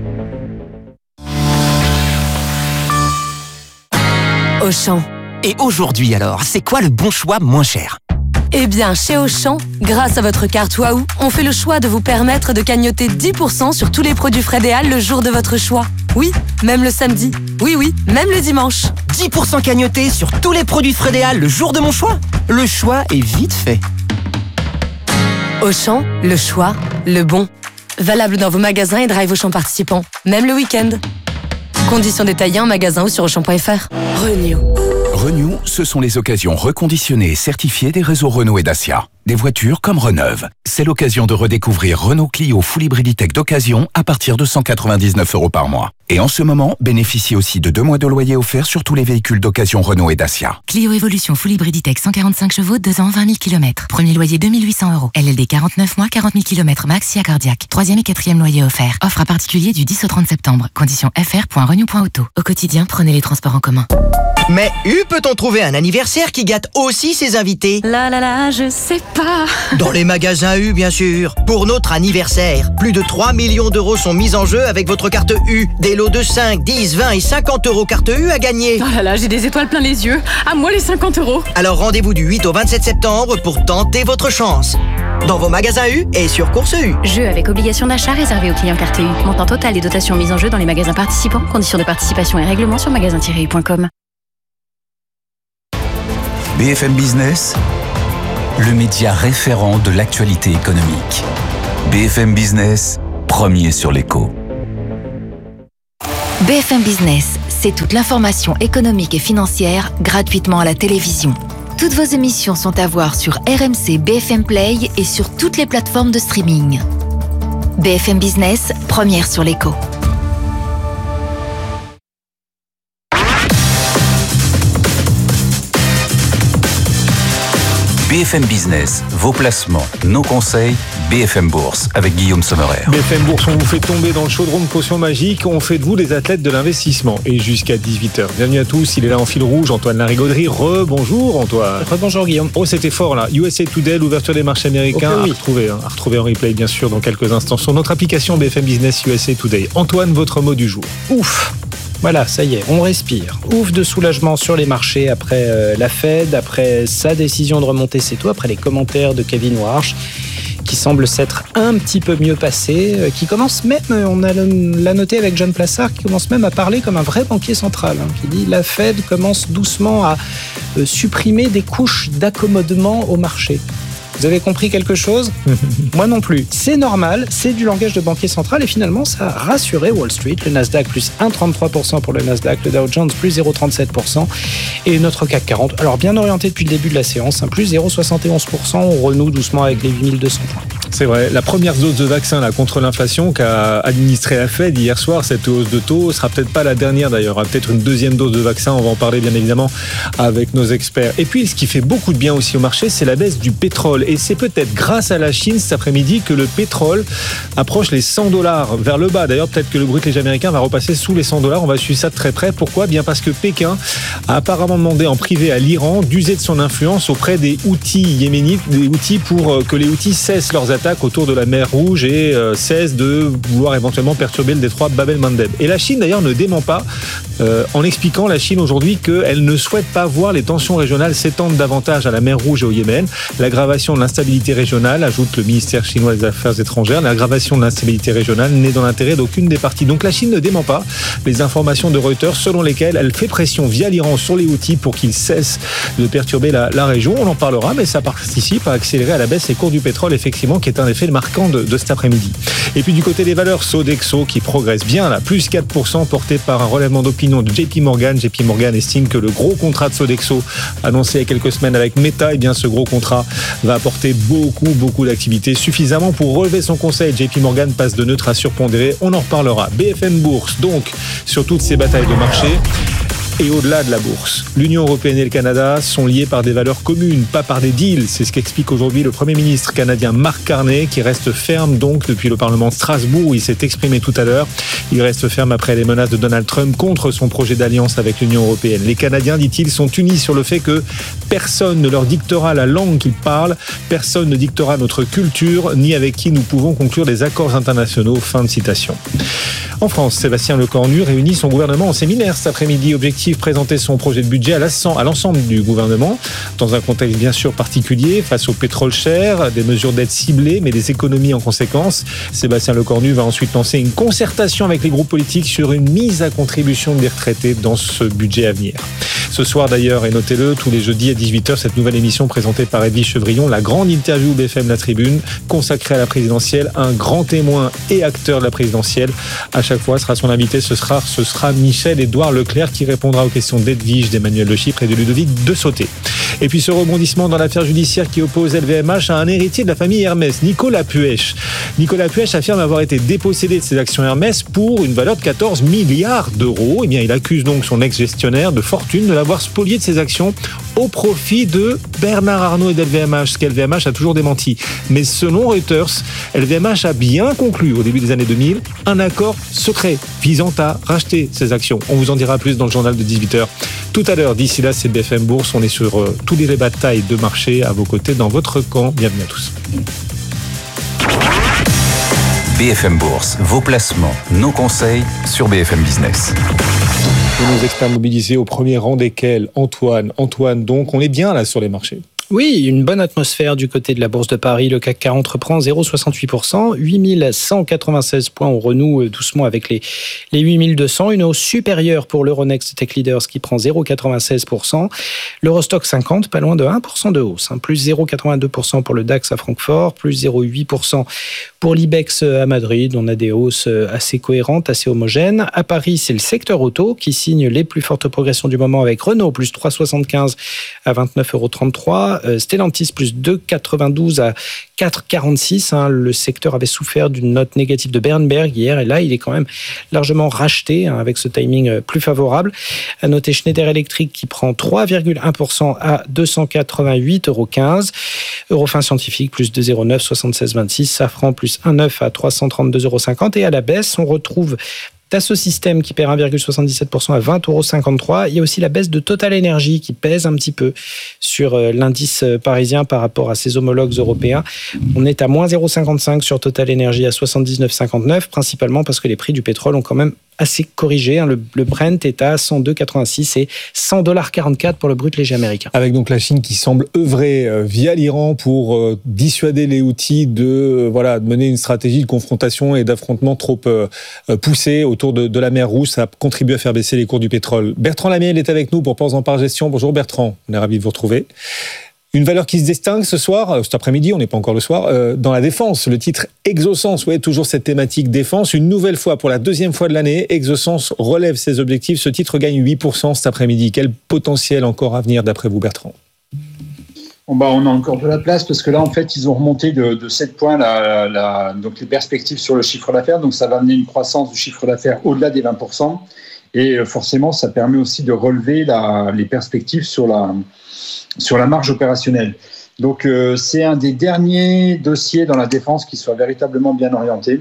Auchan. Et aujourd'hui alors, c'est quoi le bon choix moins cher ? Eh bien, chez Auchan, grâce à votre carte Waouh, on fait le choix de vous permettre de cagnoter 10% sur tous les produits Frédéal le jour de votre choix. Oui, même le samedi. Oui, même le dimanche. 10% cagnoté sur tous les produits Frédéal le jour de mon choix ? Le choix est vite fait. Auchan, le choix, le bon. Valable dans vos magasins et drive Auchan participants, même le week-end. Conditions détaillées en magasin ou sur Auchan.fr. Renew. Renew, ce sont les occasions reconditionnées et certifiées des réseaux Renault et Dacia. Des voitures comme Reneuve. C'est l'occasion de redécouvrir Renault Clio Full Hybriditech d'occasion à partir de 199 € par mois. Et en ce moment, bénéficiez aussi de 2 mois de loyer offert sur tous les véhicules d'occasion Renault et Dacia. Clio Evolution Full Hybriditech 145 chevaux, 2 ans, 20 000 km. Premier loyer 2 800 €. LLD 49 mois, 40 000 km max, si accordiaque. 3e et 4e loyer offert. Offre à particulier du 10 au 30 septembre. Conditions fr.renew.auto. Au quotidien, prenez les transports en commun. Mais peut-on trouver un anniversaire qui gâte aussi ses invités? Là, je sais pas. Dans les magasins U, bien sûr. Pour notre anniversaire, plus de 3 millions d'euros sont mis en jeu avec votre carte U. Des lots de 5, 10, 20 et 50 euros carte U à gagner. Oh là, j'ai des étoiles plein les yeux. À moi les 50 euros. Alors rendez-vous du 8 au 27 septembre pour tenter votre chance. Dans vos magasins U et sur Course U. Jeu avec obligation d'achat réservé aux clients carte U. Montant total et dotation mise en jeu dans les magasins participants. Conditions de participation et règlements sur magasin-u.com. BFM Business, le média référent de l'actualité économique. BFM Business, premier sur l'écho. BFM Business, c'est toute l'information économique et financière gratuitement à la télévision. Toutes vos émissions sont à voir sur RMC BFM Play et sur toutes les plateformes de streaming. BFM Business, première sur l'écho. BFM Business, vos placements, nos conseils, BFM Bourse, avec Guillaume Sommerer. BFM Bourse, on vous fait tomber dans le chaudron de potions magiques, on fait de vous des athlètes de l'investissement. Et jusqu'à 18h. Bienvenue à tous, il est là en fil rouge, Antoine Larigauderie. Rebonjour Antoine. Rebonjour Guillaume. Oh, c'était fort là. USA Today, l'ouverture des marchés américains, okay, oui. à retrouver en replay bien sûr dans quelques instants sur notre application BFM Business USA Today. Antoine, votre mot du jour. Ouf. Voilà, ça y est, on respire. Ouf de soulagement sur les marchés après la Fed, après sa décision de remonter ses taux, après les commentaires de Kevin Warsh, qui semble s'être un petit peu mieux passé, qui commence même, on l'a noté avec John Plassard, qui commence même à parler comme un vrai banquier central, qui dit la Fed commence doucement à supprimer des couches d'accommodement au marché. Vous avez compris quelque chose? Moi non plus. C'est normal, c'est du langage de banquier central et finalement ça a rassuré Wall Street. Le Nasdaq plus 1,33% pour le Nasdaq, le Dow Jones plus 0,37% et notre CAC 40. Alors bien orienté depuis le début de la séance, plus 0,71%, on renoue doucement avec les 8200 points. C'est vrai, la première dose de vaccin là, contre l'inflation qu'a administré la Fed hier soir, cette hausse de taux, sera peut-être pas la dernière d'ailleurs, peut-être une deuxième dose de vaccin, on va en parler bien évidemment avec nos experts. Et puis ce qui fait beaucoup de bien aussi au marché, c'est la baisse du pétrole. Et c'est peut-être grâce à la Chine cet après-midi que le pétrole approche les $100 vers le bas. D'ailleurs, peut-être que le brut américain va repasser sous les $100. On va suivre ça de très près. Pourquoi ? Bien parce que Pékin a apparemment demandé en privé à l'Iran d'user de son influence auprès des Houthis yéménites, des Houthis pour que les Houthis cessent leurs attaques autour de la mer Rouge et cessent de vouloir éventuellement perturber le détroit Bab el-Mandeb. Et la Chine d'ailleurs ne dément pas en expliquant, la Chine aujourd'hui, qu'elle ne souhaite pas voir les tensions régionales s'étendre davantage à la mer Rouge et au Yémen. L'aggravation de l'instabilité régionale, ajoute le ministère chinois des Affaires étrangères, l'aggravation de l'instabilité régionale n'est dans l'intérêt d'aucune des parties. Donc la Chine ne dément pas les informations de Reuters selon lesquelles elle fait pression via l'Iran sur les Houthis pour qu'ils cessent de perturber la région. On en parlera, mais ça participe à accélérer à la baisse les cours du pétrole, effectivement, qui est un effet marquant de cet après-midi. Et puis du côté des valeurs, Sodexo qui progresse bien, là, plus 4%, porté par un relèvement d'opinion de JP Morgan. JP Morgan estime que le gros contrat de Sodexo annoncé il y a quelques semaines avec Meta, eh bien ce gros contrat va apporter beaucoup d'activités, suffisamment pour relever son conseil. JP Morgan passe de neutre à surpondéré, on en reparlera. BFM Bourse, donc, sur toutes ces batailles de marché. Et au-delà de la bourse, l'Union européenne et le Canada sont liés par des valeurs communes, pas par des deals. C'est ce qu'explique aujourd'hui le Premier ministre canadien Mark Carney, qui reste ferme donc depuis le Parlement de Strasbourg, où il s'est exprimé tout à l'heure. Il reste ferme après les menaces de Donald Trump contre son projet d'alliance avec l'Union européenne. Les Canadiens, dit-il, sont unis sur le fait que personne ne leur dictera la langue qu'ils parlent, personne ne dictera notre culture, ni avec qui nous pouvons conclure des accords internationaux. Fin de citation. En France, Sébastien Lecornu réunit son gouvernement en séminaire cet après-midi. Objectif, présenter son projet de budget à l'ensemble du gouvernement, dans un contexte bien sûr particulier, face au pétrole cher, des mesures d'aide ciblées, mais des économies en conséquence. Sébastien Lecornu va ensuite lancer une concertation avec les groupes politiques sur une mise à contribution des retraités dans ce budget à venir. Ce soir d'ailleurs, et notez-le, tous les jeudis à 18h, cette nouvelle émission présentée par Edwige Chevrillon, la grande interview BFM La Tribune, consacrée à la présidentielle, un grand témoin et acteur de la présidentielle. À chaque fois sera son invité, ce sera Michel-Édouard Leclerc qui répondra aux questions d'Edwige, d'Emmanuel Le Chypre et de Ludovic de Sauté. Et puis ce rebondissement dans l'affaire judiciaire qui oppose LVMH à un héritier de la famille Hermès, Nicolas Puech. Nicolas Puech affirme avoir été dépossédé de ses actions Hermès pour une valeur de 14 milliards d'euros. Eh bien, il accuse donc son ex-gestionnaire de fortune de l'avoir spolié de ses actions au profit de Bernard Arnault et d'LVMH, ce qu'LVMH a toujours démenti. Mais selon Reuters, LVMH a bien conclu au début des années 2000 un accord secret visant à racheter ses actions. On vous en dira plus dans le journal de 18h. tout à l'heure. D'ici là, c'est BFM Bourse. On est sur tous les batailles de marché à vos côtés dans votre camp. Bienvenue à tous. BFM Bourse, vos placements, nos conseils sur BFM Business. Et nos experts mobilisés au premier rang desquels Antoine, donc on est bien là sur les marchés. Oui, une bonne atmosphère du côté de la Bourse de Paris. Le CAC 40 reprend 0,68%, 8196 points. On renoue doucement avec les 8200. Une hausse supérieure pour l'Euronext Tech Leaders qui prend 0,96%. L'Eurostock 50, pas loin de 1% de hausse. Plus 0,82% pour le DAX à Francfort, plus 0,8% pour l'IBEX à Madrid. On a des hausses assez cohérentes, assez homogènes. À Paris, c'est le secteur auto qui signe les plus fortes progressions du moment avec Renault, plus 3,75 à 29,33 €. Stellantis plus 2,92 à 4,46. Le secteur avait souffert d'une note négative de Berenberg hier et là il est quand même largement racheté avec ce timing plus favorable. À noter Schneider Electric qui prend 3,1% à 288,15 €. Eurofin Scientifique plus 2,09 76,26. Safran plus 1,9 à 332,50 €. Et à la baisse on retrouve Dassault Systèmes qui perd 1,77% à 20,53 €. Il y a aussi la baisse de Total Energy qui pèse un petit peu sur l'indice parisien par rapport à ses homologues européens. On est à moins 0,55 sur Total Energy à 79,59, principalement parce que les prix du pétrole ont quand même assez corrigé. Le Brent est à 102,86 et 100,44 $ pour le brut léger américain. Avec donc la Chine qui semble œuvrer via l'Iran pour dissuader les Houthis de mener une stratégie de confrontation et d'affrontement trop poussée autour de la mer Rouge. Ça contribue à faire baisser les cours du pétrole. Bertrand Lamiel est avec nous pour Pense en Part Gestion. Bonjour Bertrand, on est ravi de vous retrouver. Une valeur qui se distingue ce soir, cet après-midi, on n'est pas encore le soir, dans la défense. Le titre Exosens, toujours cette thématique défense. Une nouvelle fois, pour la deuxième fois de l'année, Exosens relève ses objectifs. Ce titre gagne 8% cet après-midi. Quel potentiel encore à venir d'après vous, Bertrand ? On a encore de la place parce que là, en fait, ils ont remonté de 7 points donc les perspectives sur le chiffre d'affaires. Donc, ça va amener une croissance du chiffre d'affaires au-delà des 20%. Et forcément, ça permet aussi de relever les perspectives sur la marge opérationnelle. Donc, c'est un des derniers dossiers dans la défense qui soit véritablement bien orienté.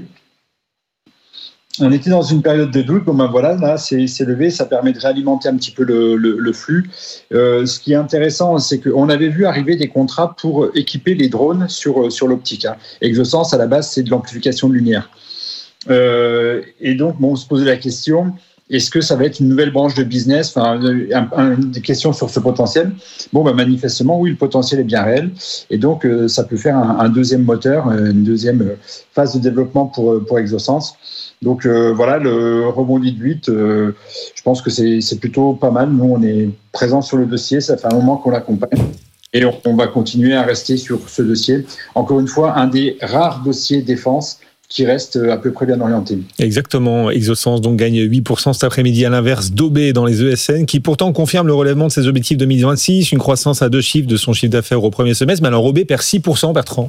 On était dans une période de doute. Là, c'est levé. Ça permet de réalimenter un petit peu le flux. Ce qui est intéressant, c'est qu'on avait vu arriver des contrats pour équiper les drones sur l'optique. Exosens, à la base, c'est de l'amplification de lumière. Et donc, on se posait la question... Est-ce que ça va être une nouvelle branche de business ? Des questions sur ce potentiel. Manifestement, oui, le potentiel est bien réel. Et donc, ça peut faire un deuxième moteur, une deuxième phase de développement pour Exosens. Donc, le rebondi de 8, je pense que c'est plutôt pas mal. Nous, on est présents sur le dossier. Ça fait un moment qu'on l'accompagne. Et on va continuer à rester sur ce dossier. Encore une fois, un des rares dossiers défense qui reste à peu près bien orienté. Exactement. Exosens donc gagne 8% cet après-midi, à l'inverse d'OB dans les ESN, qui pourtant confirme le relèvement de ses objectifs 2026, une croissance à 2 chiffres de son chiffre d'affaires au premier semestre. Mais alors OB perd 6%, Bertrand.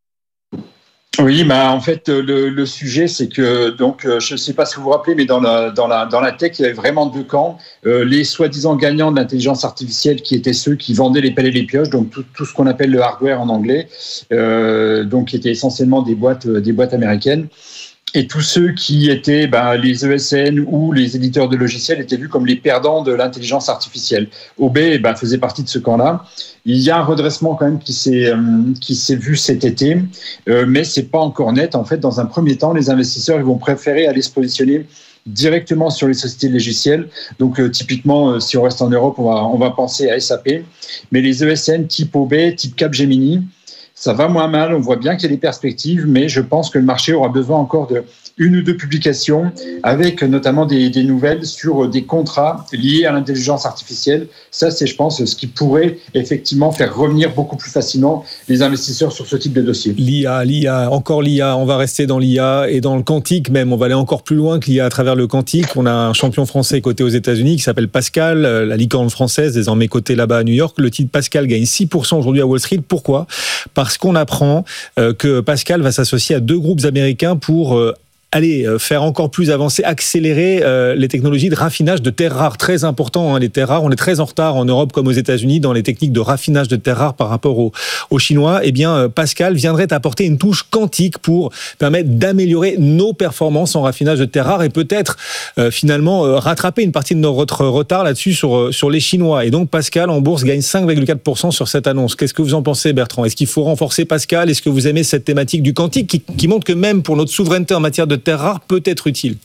Oui, en fait, le sujet, c'est que, je ne sais pas si vous vous rappelez, mais dans la tech, il y avait vraiment deux camps. Les soi-disant gagnants de l'intelligence artificielle, qui étaient ceux qui vendaient les pelles et les pioches, donc tout ce qu'on appelle le hardware en anglais, qui étaient essentiellement des boîtes américaines. Et tous ceux qui étaient les ESN ou les éditeurs de logiciels étaient vus comme les perdants de l'intelligence artificielle. OB faisait partie de ce camp-là. Il y a un redressement quand même qui s'est vu cet été, mais c'est pas encore net. En fait, dans un premier temps, les investisseurs ils vont préférer aller se positionner directement sur les sociétés logicielles. Donc typiquement, si on reste en Europe, on va penser à SAP. Mais les ESN type OB, type Capgemini, ça va moins mal, on voit bien qu'il y a des perspectives, mais je pense que le marché aura besoin encore de une ou deux publications avec notamment des nouvelles sur des contrats liés à l'intelligence artificielle. Ça, c'est, je pense, ce qui pourrait effectivement faire revenir beaucoup plus facilement les investisseurs sur ce type de dossier. L'IA, encore l'IA. On va rester dans l'IA et dans le quantique même. On va aller encore plus loin que l'IA à travers le quantique. On a un champion français coté aux États-Unis qui s'appelle Pascal, la licorne française, désormais cotée là-bas à New York. Le titre Pascal gagne 6% aujourd'hui à Wall Street. Pourquoi ? Parce qu'on apprend que Pascal va s'associer à 2 groupes américains pour faire encore plus avancer, accélérer les technologies de raffinage de terres rares. Très important, les terres rares. On est très en retard en Europe comme aux États-Unis dans les techniques de raffinage de terres rares par rapport aux Chinois. Eh bien, Pascal viendrait apporter une touche quantique pour permettre d'améliorer nos performances en raffinage de terres rares et peut-être finalement rattraper une partie de notre retard là-dessus sur les Chinois. Et donc Pascal en bourse gagne 5,4% sur cette annonce. Qu'est-ce que vous en pensez, Bertrand? Est-ce qu'il faut renforcer Pascal? Est-ce que vous aimez cette thématique du quantique qui montre que même pour notre souveraineté en matière de terres rares peut être utile?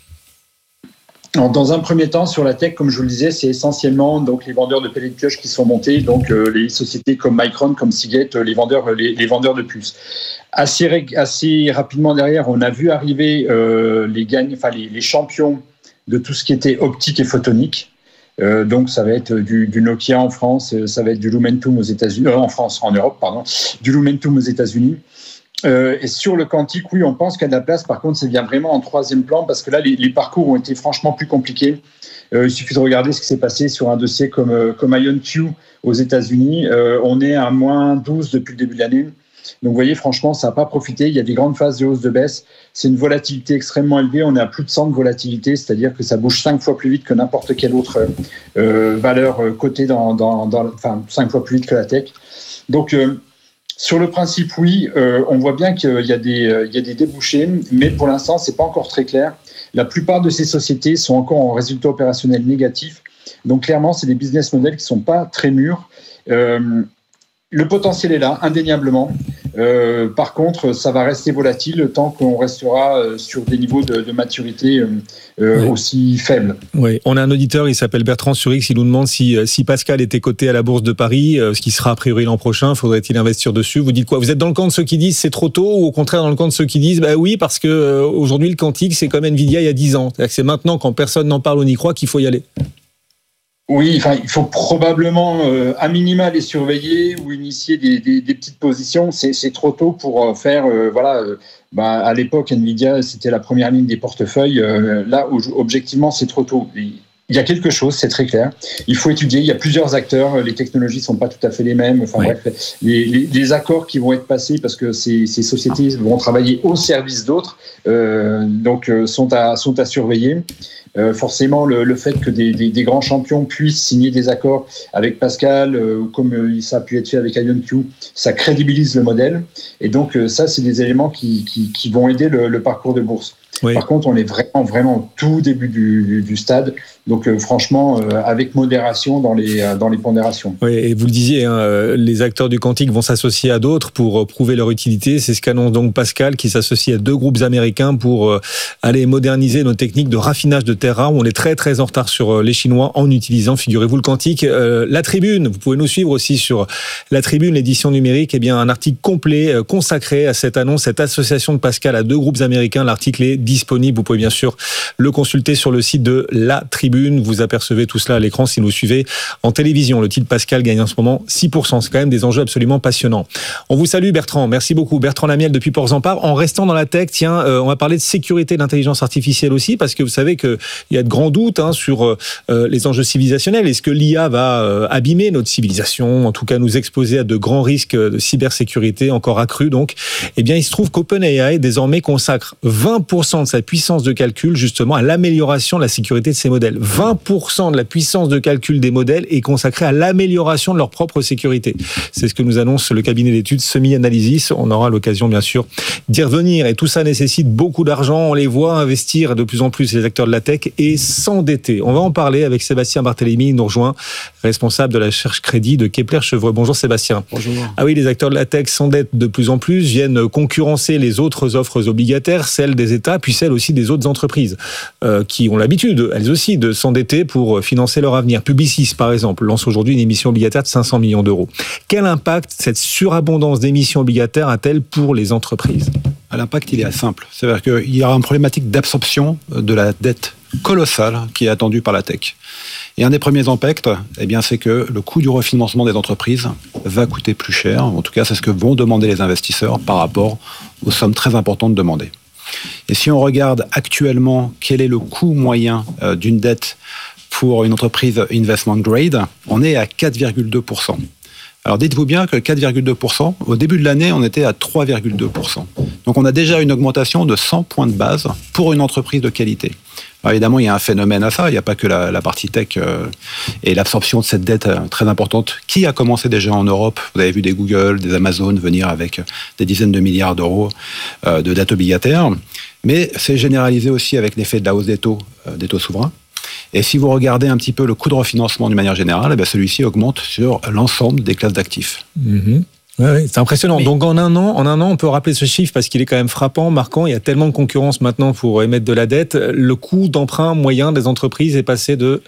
Dans un premier temps, sur la tech, comme je vous le disais, c'est essentiellement donc les vendeurs de pellets de pioche qui sont montés, donc les sociétés comme Micron, comme Seagate, les vendeurs de puces. Assez rapidement derrière, on a vu arriver les champions de tout ce qui était optique et photonique. Donc ça va être du Nokia en France, ça va être du Lumentum aux États-Unis, en Europe, pardon, du Lumentum aux États-Unis. Et sur le quantique, oui, on pense qu'il y a de la place. Par contre, c'est bien vraiment en troisième plan parce que là, les parcours ont été franchement plus compliqués. Il suffit de regarder ce qui s'est passé sur un dossier comme IonQ aux États-Unis. On est à moins 12 depuis le début de l'année. Donc, vous voyez, franchement, ça n'a pas profité. Il y a des grandes phases de hausse de baisse. C'est une volatilité extrêmement élevée. On est à plus de 100 de volatilité, c'est-à-dire que ça bouge 5 fois plus vite que n'importe quelle autre valeur cotée 5 fois plus vite que la tech. Donc, sur le principe, oui, on voit bien qu'il y a des débouchés, mais pour l'instant, c'est pas encore très clair. La plupart de ces sociétés sont encore en résultat opérationnel négatif. Donc, clairement, c'est des business models qui sont pas très mûrs. Le potentiel est là, indéniablement. Par contre, ça va rester volatile tant qu'on restera sur des niveaux de maturité aussi faibles. Oui, on a un auditeur, il s'appelle Bertrand sur X, il nous demande si Pascal était coté à la Bourse de Paris, ce qui sera a priori l'an prochain, faudrait-il investir dessus? Vous dites quoi? Vous êtes dans le camp de ceux qui disent c'est trop tôt ou au contraire dans le camp de ceux qui disent oui, parce que aujourd'hui le quantique c'est comme Nvidia il y a 10 ans. C'est-à-dire que c'est maintenant quand personne n'en parle ou n'y croit qu'il faut y aller. Oui, il faut probablement à minima les surveiller ou initier des petites positions. C'est trop tôt pour faire à l'époque Nvidia c'était la première ligne des portefeuilles. Là objectivement c'est trop tôt. Il y a quelque chose, c'est très clair. Il faut étudier. Il y a plusieurs acteurs. Les technologies sont pas tout à fait les mêmes. Bref, les accords qui vont être passés parce que ces sociétés vont travailler au service d'autres, sont à surveiller. Forcément, le fait que des grands champions puissent signer des accords avec Pascal, comme ça a pu être fait avec IonQ, ça crédibilise le modèle. Et donc, ça, c'est des éléments qui vont aider le parcours de bourse. Oui. Par contre, on est vraiment au tout début du stade. Donc, franchement, avec modération dans les pondérations. Oui, et vous le disiez, les acteurs du quantique vont s'associer à d'autres pour prouver leur utilité. C'est ce qu'annonce donc Pascal, qui s'associe à 2 groupes américains pour aller moderniser nos techniques de raffinage de terres rares. On est très, très en retard sur les Chinois en utilisant, figurez-vous, le quantique. La Tribune, vous pouvez nous suivre aussi sur La Tribune, l'édition numérique. Eh bien, un article complet consacré à cette annonce, cette association de Pascal à 2 groupes américains. L'article est disponible. Vous pouvez bien sûr le consulter sur le site de La Tribune. Vous apercevez tout cela à l'écran si vous suivez en télévision. Le titre Pascal gagne en ce moment 6%. C'est quand même des enjeux absolument passionnants. On vous salue Bertrand. Merci beaucoup. Bertrand Lamiel depuis Port-Zampar. En restant dans la tech, on va parler de sécurité de l'intelligence artificielle aussi parce que vous savez qu'il y a de grands doutes sur les enjeux civilisationnels. Est-ce que l'IA va abîmer notre civilisation, en tout cas nous exposer à de grands risques de cybersécurité encore accrus donc? Eh bien, il se trouve qu'OpenAI désormais consacre 20% de sa puissance de calcul justement à l'amélioration de la sécurité de ses modèles. 20% de la puissance de calcul des modèles est consacrée à l'amélioration de leur propre sécurité. C'est ce que nous annonce le cabinet d'études Semi-Analysis. On aura l'occasion, bien sûr, d'y revenir. Et tout ça nécessite beaucoup d'argent. On les voit investir de plus en plus les acteurs de la tech et s'endetter. On va en parler avec Sébastien Barthélémy. Il nous rejoint, responsable de la recherche crédit de Kepler Chevreux. Bonjour Sébastien. Bonjour. Ah oui, les acteurs de la tech s'endettent de plus en plus, viennent concurrencer les autres offres obligataires, celles des États, puis celles aussi des autres entreprises qui ont l'habitude, elles aussi, de s'endetter pour financer leur avenir. Publicis, par exemple, lance aujourd'hui une émission obligataire de 500 millions d'euros. Quel impact cette surabondance d'émissions obligataires a-t-elle pour les entreprises ? L'impact, il est simple. C'est-à-dire qu'il y aura une problématique d'absorption de la dette colossale qui est attendue par la tech. Et un des premiers impacts, c'est que le coût du refinancement des entreprises va coûter plus cher. En tout cas, c'est ce que vont demander les investisseurs par rapport aux sommes très importantes demandées. Et si on regarde actuellement quel est le coût moyen d'une dette pour une entreprise investment grade, on est à 4,2%. Alors dites-vous bien que 4,2%, au début de l'année, on était à 3,2%. Donc on a déjà une augmentation de 100 points de base pour une entreprise de qualité. Alors évidemment, il y a un phénomène à ça, il n'y a pas que la partie tech et l'absorption de cette dette très importante qui a commencé déjà en Europe. Vous avez vu des Google, des Amazon venir avec des dizaines de milliards d'euros de dette obligataire. Mais c'est généralisé aussi avec l'effet de la hausse des taux souverains. Et si vous regardez un petit peu le coût de refinancement d'une manière générale, celui-ci augmente sur l'ensemble des classes d'actifs. Mm-hmm. Ouais, c'est impressionnant. Donc en un an, on peut rappeler ce chiffre parce qu'il est quand même frappant, marquant. Il y a tellement de concurrence maintenant pour émettre de la dette. Le coût d'emprunt moyen des entreprises est passé de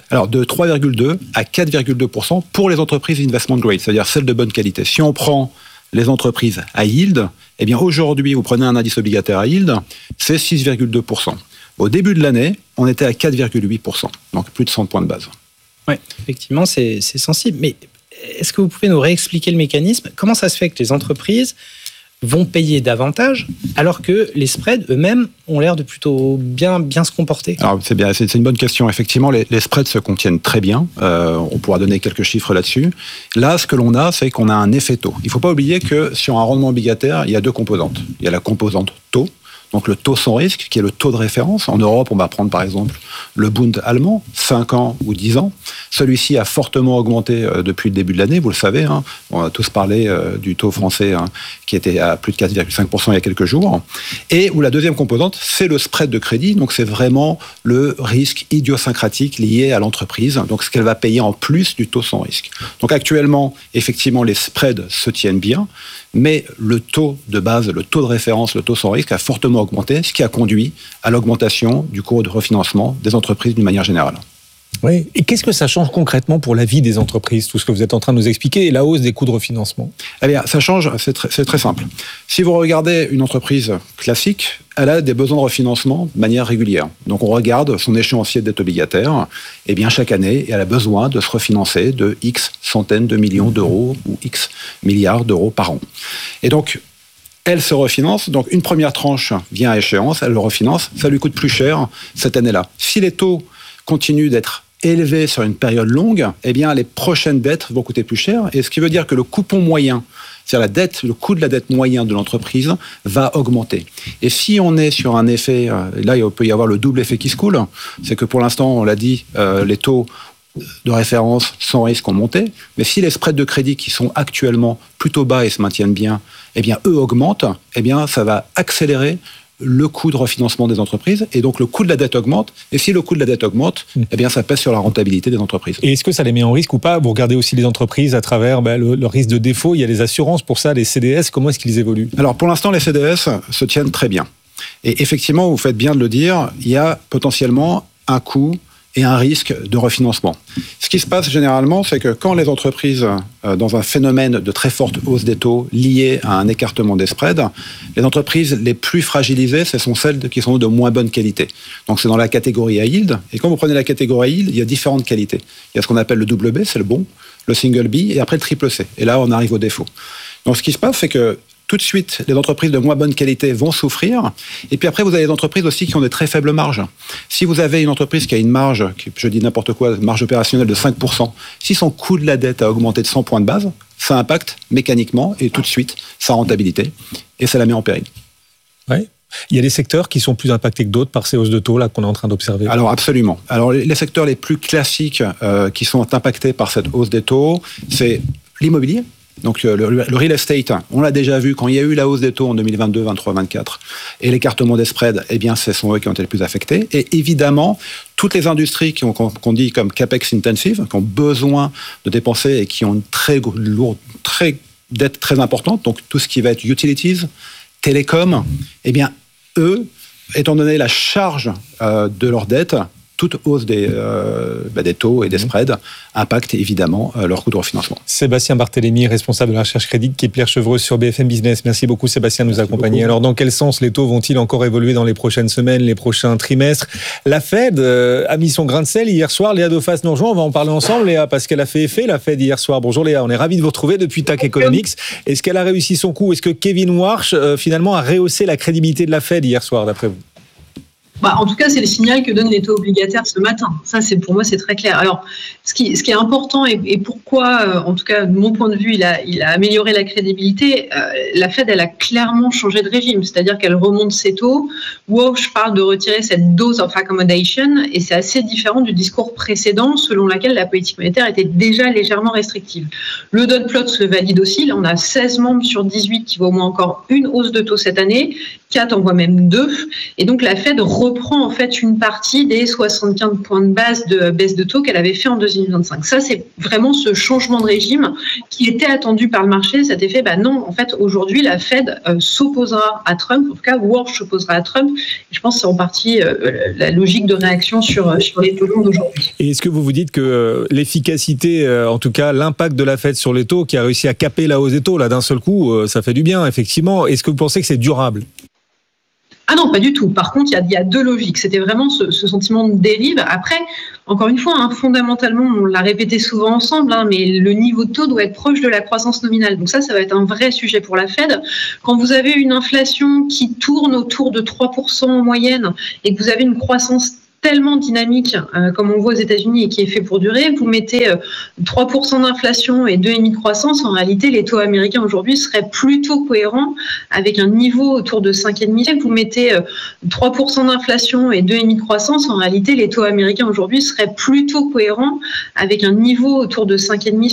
3,2 à 4,2% pour les entreprises investment grade, c'est-à-dire celles de bonne qualité. Si on prend les entreprises à yield, eh bien aujourd'hui, vous prenez un indice obligataire à yield, c'est 6,2%. Au début de l'année, on était à 4,8%, donc plus de 100 points de base. Oui, effectivement, c'est sensible. Mais est-ce que vous pouvez nous réexpliquer le mécanisme ? Comment ça se fait que les entreprises vont payer davantage alors que les spreads eux-mêmes ont l'air de plutôt bien se comporter ? Alors c'est une bonne question. Effectivement, les spreads se contiennent très bien. On pourra donner quelques chiffres là-dessus. Là, ce que l'on a, c'est qu'on a un effet taux. Il ne faut pas oublier que sur un rendement obligataire, il y a deux composantes. Il y a la composante taux, donc le taux sans risque, qui est le taux de référence. En Europe, on va prendre par exemple le Bund allemand, 5 ans ou 10 ans. Celui-ci a fortement augmenté depuis le début de l'année, vous le savez. On a tous parlé du taux français qui était à plus de 4,5% il y a quelques jours. Et où la deuxième composante, c'est le spread de crédit. Donc c'est vraiment le risque idiosyncratique lié à l'entreprise. Donc ce qu'elle va payer en plus du taux sans risque. Donc actuellement, effectivement, les spreads se tiennent bien. Mais le taux de base, le taux de référence, le taux sans risque a fortement augmenté, ce qui a conduit à l'augmentation du cours de refinancement des entreprises d'une manière générale. Oui. Et qu'est-ce que ça change concrètement pour la vie des entreprises, tout ce que vous êtes en train de nous expliquer, et la hausse des coûts de refinancement ? Eh bien, ça change, c'est très simple. Si vous regardez une entreprise classique, elle a des besoins de refinancement de manière régulière. Donc on regarde son échéancier de dette obligataire, et bien chaque année, elle a besoin de se refinancer de X centaines de millions d'euros ou X milliards d'euros par an. Et donc, elle se refinance, donc une première tranche vient à échéance, elle le refinance, ça lui coûte plus cher cette année-là. Si les taux continuent d'être élevés sur une période longue, eh bien les prochaines dettes vont coûter plus cher, et ce qui veut dire que le coupon moyen, c'est-à-dire la dette, le coût de la dette moyen de l'entreprise va augmenter. Et si on est sur un effet, là il peut y avoir le double effet qui se coule, c'est que pour l'instant, on l'a dit, les taux de référence sans risque ont monté, mais si les spreads de crédit qui sont actuellement plutôt bas et se maintiennent bien, eh bien eux augmentent, eh bien ça va accélérer le coût de refinancement des entreprises, et donc le coût de la dette augmente, et si le coût de la dette augmente, eh bien ça pèse sur la rentabilité des entreprises. Et est-ce que ça les met en risque ou pas ? Vous regardez aussi les entreprises à travers le risque de défaut, il y a les assurances pour ça, les CDS, comment est-ce qu'ils évoluent ? Alors pour l'instant, les CDS se tiennent très bien. Et effectivement, vous faites bien de le dire, il y a potentiellement un coût et un risque de refinancement. Ce qui se passe généralement, c'est que quand les entreprises, dans un phénomène de très forte hausse des taux lié à un écartement des spreads, les entreprises les plus fragilisées, ce sont celles qui sont de moins bonne qualité. Donc c'est dans la catégorie high yield. Et quand vous prenez la catégorie high yield, il y a différentes qualités. Il y a ce qu'on appelle le double B, c'est le bon, le single B, et après le triple C. Et là, on arrive au défaut. Donc ce qui se passe, c'est que tout de suite, les entreprises de moins bonne qualité vont souffrir. Et puis après, vous avez des entreprises aussi qui ont des très faibles marges. Si vous avez une entreprise qui a une marge, je dis n'importe quoi, marge opérationnelle de 5%, si son coût de la dette a augmenté de 100 points de base, ça impacte mécaniquement et tout de suite sa rentabilité. Et ça la met en péril. Oui. Il y a des secteurs qui sont plus impactés que d'autres par ces hausses de taux là qu'on est en train d'observer. Alors absolument. Alors les secteurs les plus classiques qui sont impactés par cette hausse des taux, c'est l'immobilier. Donc le real estate, on l'a déjà vu quand il y a eu la hausse des taux en 2022, 23, 24, et l'écartement des spreads, eh bien ce sont eux qui ont été les plus affectés. Et évidemment, toutes les industries qu'on dit comme capex intensive, qui ont besoin de dépenser et qui ont une très lourde, dette très importante, donc tout ce qui va être utilities, télécom, eh bien eux, étant donné la charge de leur dette, toute hausse des taux et des spreads impacte évidemment leur coût de refinancement. Sébastien Barthélémy, responsable de la recherche crédit, Kepler-Chevreuse sur BFM Business. Merci beaucoup Sébastien de nous accompagner. Alors dans quel sens les taux vont-ils encore évoluer dans les prochaines semaines, les prochains trimestres ? La Fed a mis son grain de sel hier soir. Léa Dauphas nous rejoint, on va en parler ensemble Léa, parce qu'elle a fait effet la Fed hier soir. Bonjour Léa, on est ravis de vous retrouver depuis TAC Economics. Est-ce qu'elle a réussi son coup ? Est-ce que Kevin Warsh finalement a rehaussé la crédibilité de la Fed hier soir d'après vous ? En tout cas, c'est le signal que donnent les taux obligataires ce matin. Ça, pour moi, c'est très clair. Alors, Ce qui est important et pourquoi, en tout cas de mon point de vue, il a amélioré la crédibilité, la Fed, elle a clairement changé de régime, c'est-à-dire qu'elle remonte ses taux. Walsh parle de retirer cette dose of accommodation et c'est assez différent du discours précédent selon lequel la politique monétaire était déjà légèrement restrictive. Le dot plot le valide aussi. Là, on a 16 membres sur 18 qui voient au moins encore une hausse de taux cette année. 4 en voient même 2. Et donc, la Fed reprend en fait une partie des 75 points de base de baisse de taux qu'elle avait fait en 2025. Ça, c'est vraiment ce changement de régime qui était attendu par le marché. Cet effet, non, en fait, aujourd'hui, la Fed s'opposera à Trump. En tout cas, Walsh s'opposera à Trump. Et je pense que c'est en partie la logique de réaction sur les taux longs d'aujourd'hui. Et est-ce que vous vous dites que l'efficacité, en tout cas l'impact de la Fed sur les taux, qui a réussi à caper la hausse des taux là d'un seul coup, ça fait du bien, effectivement. Est-ce que vous pensez que c'est durable ? Ah non, pas du tout. Par contre, il y a deux logiques. C'était vraiment ce sentiment de dérive. Après, encore une fois, fondamentalement, on l'a répété souvent ensemble, mais le niveau de taux doit être proche de la croissance nominale. Donc ça va être un vrai sujet pour la Fed. Quand vous avez une inflation qui tourne autour de 3% en moyenne et que vous avez une croissance tellement dynamique, comme on voit aux États-Unis et qui est fait pour durer, vous mettez 3% d'inflation et 2,5% de croissance, en réalité, les taux américains aujourd'hui seraient plutôt cohérents avec un niveau autour de 5,5%. Vous mettez 3% d'inflation et 2,5% de croissance, en réalité, les taux américains aujourd'hui seraient plutôt cohérents avec un niveau autour de 5,5%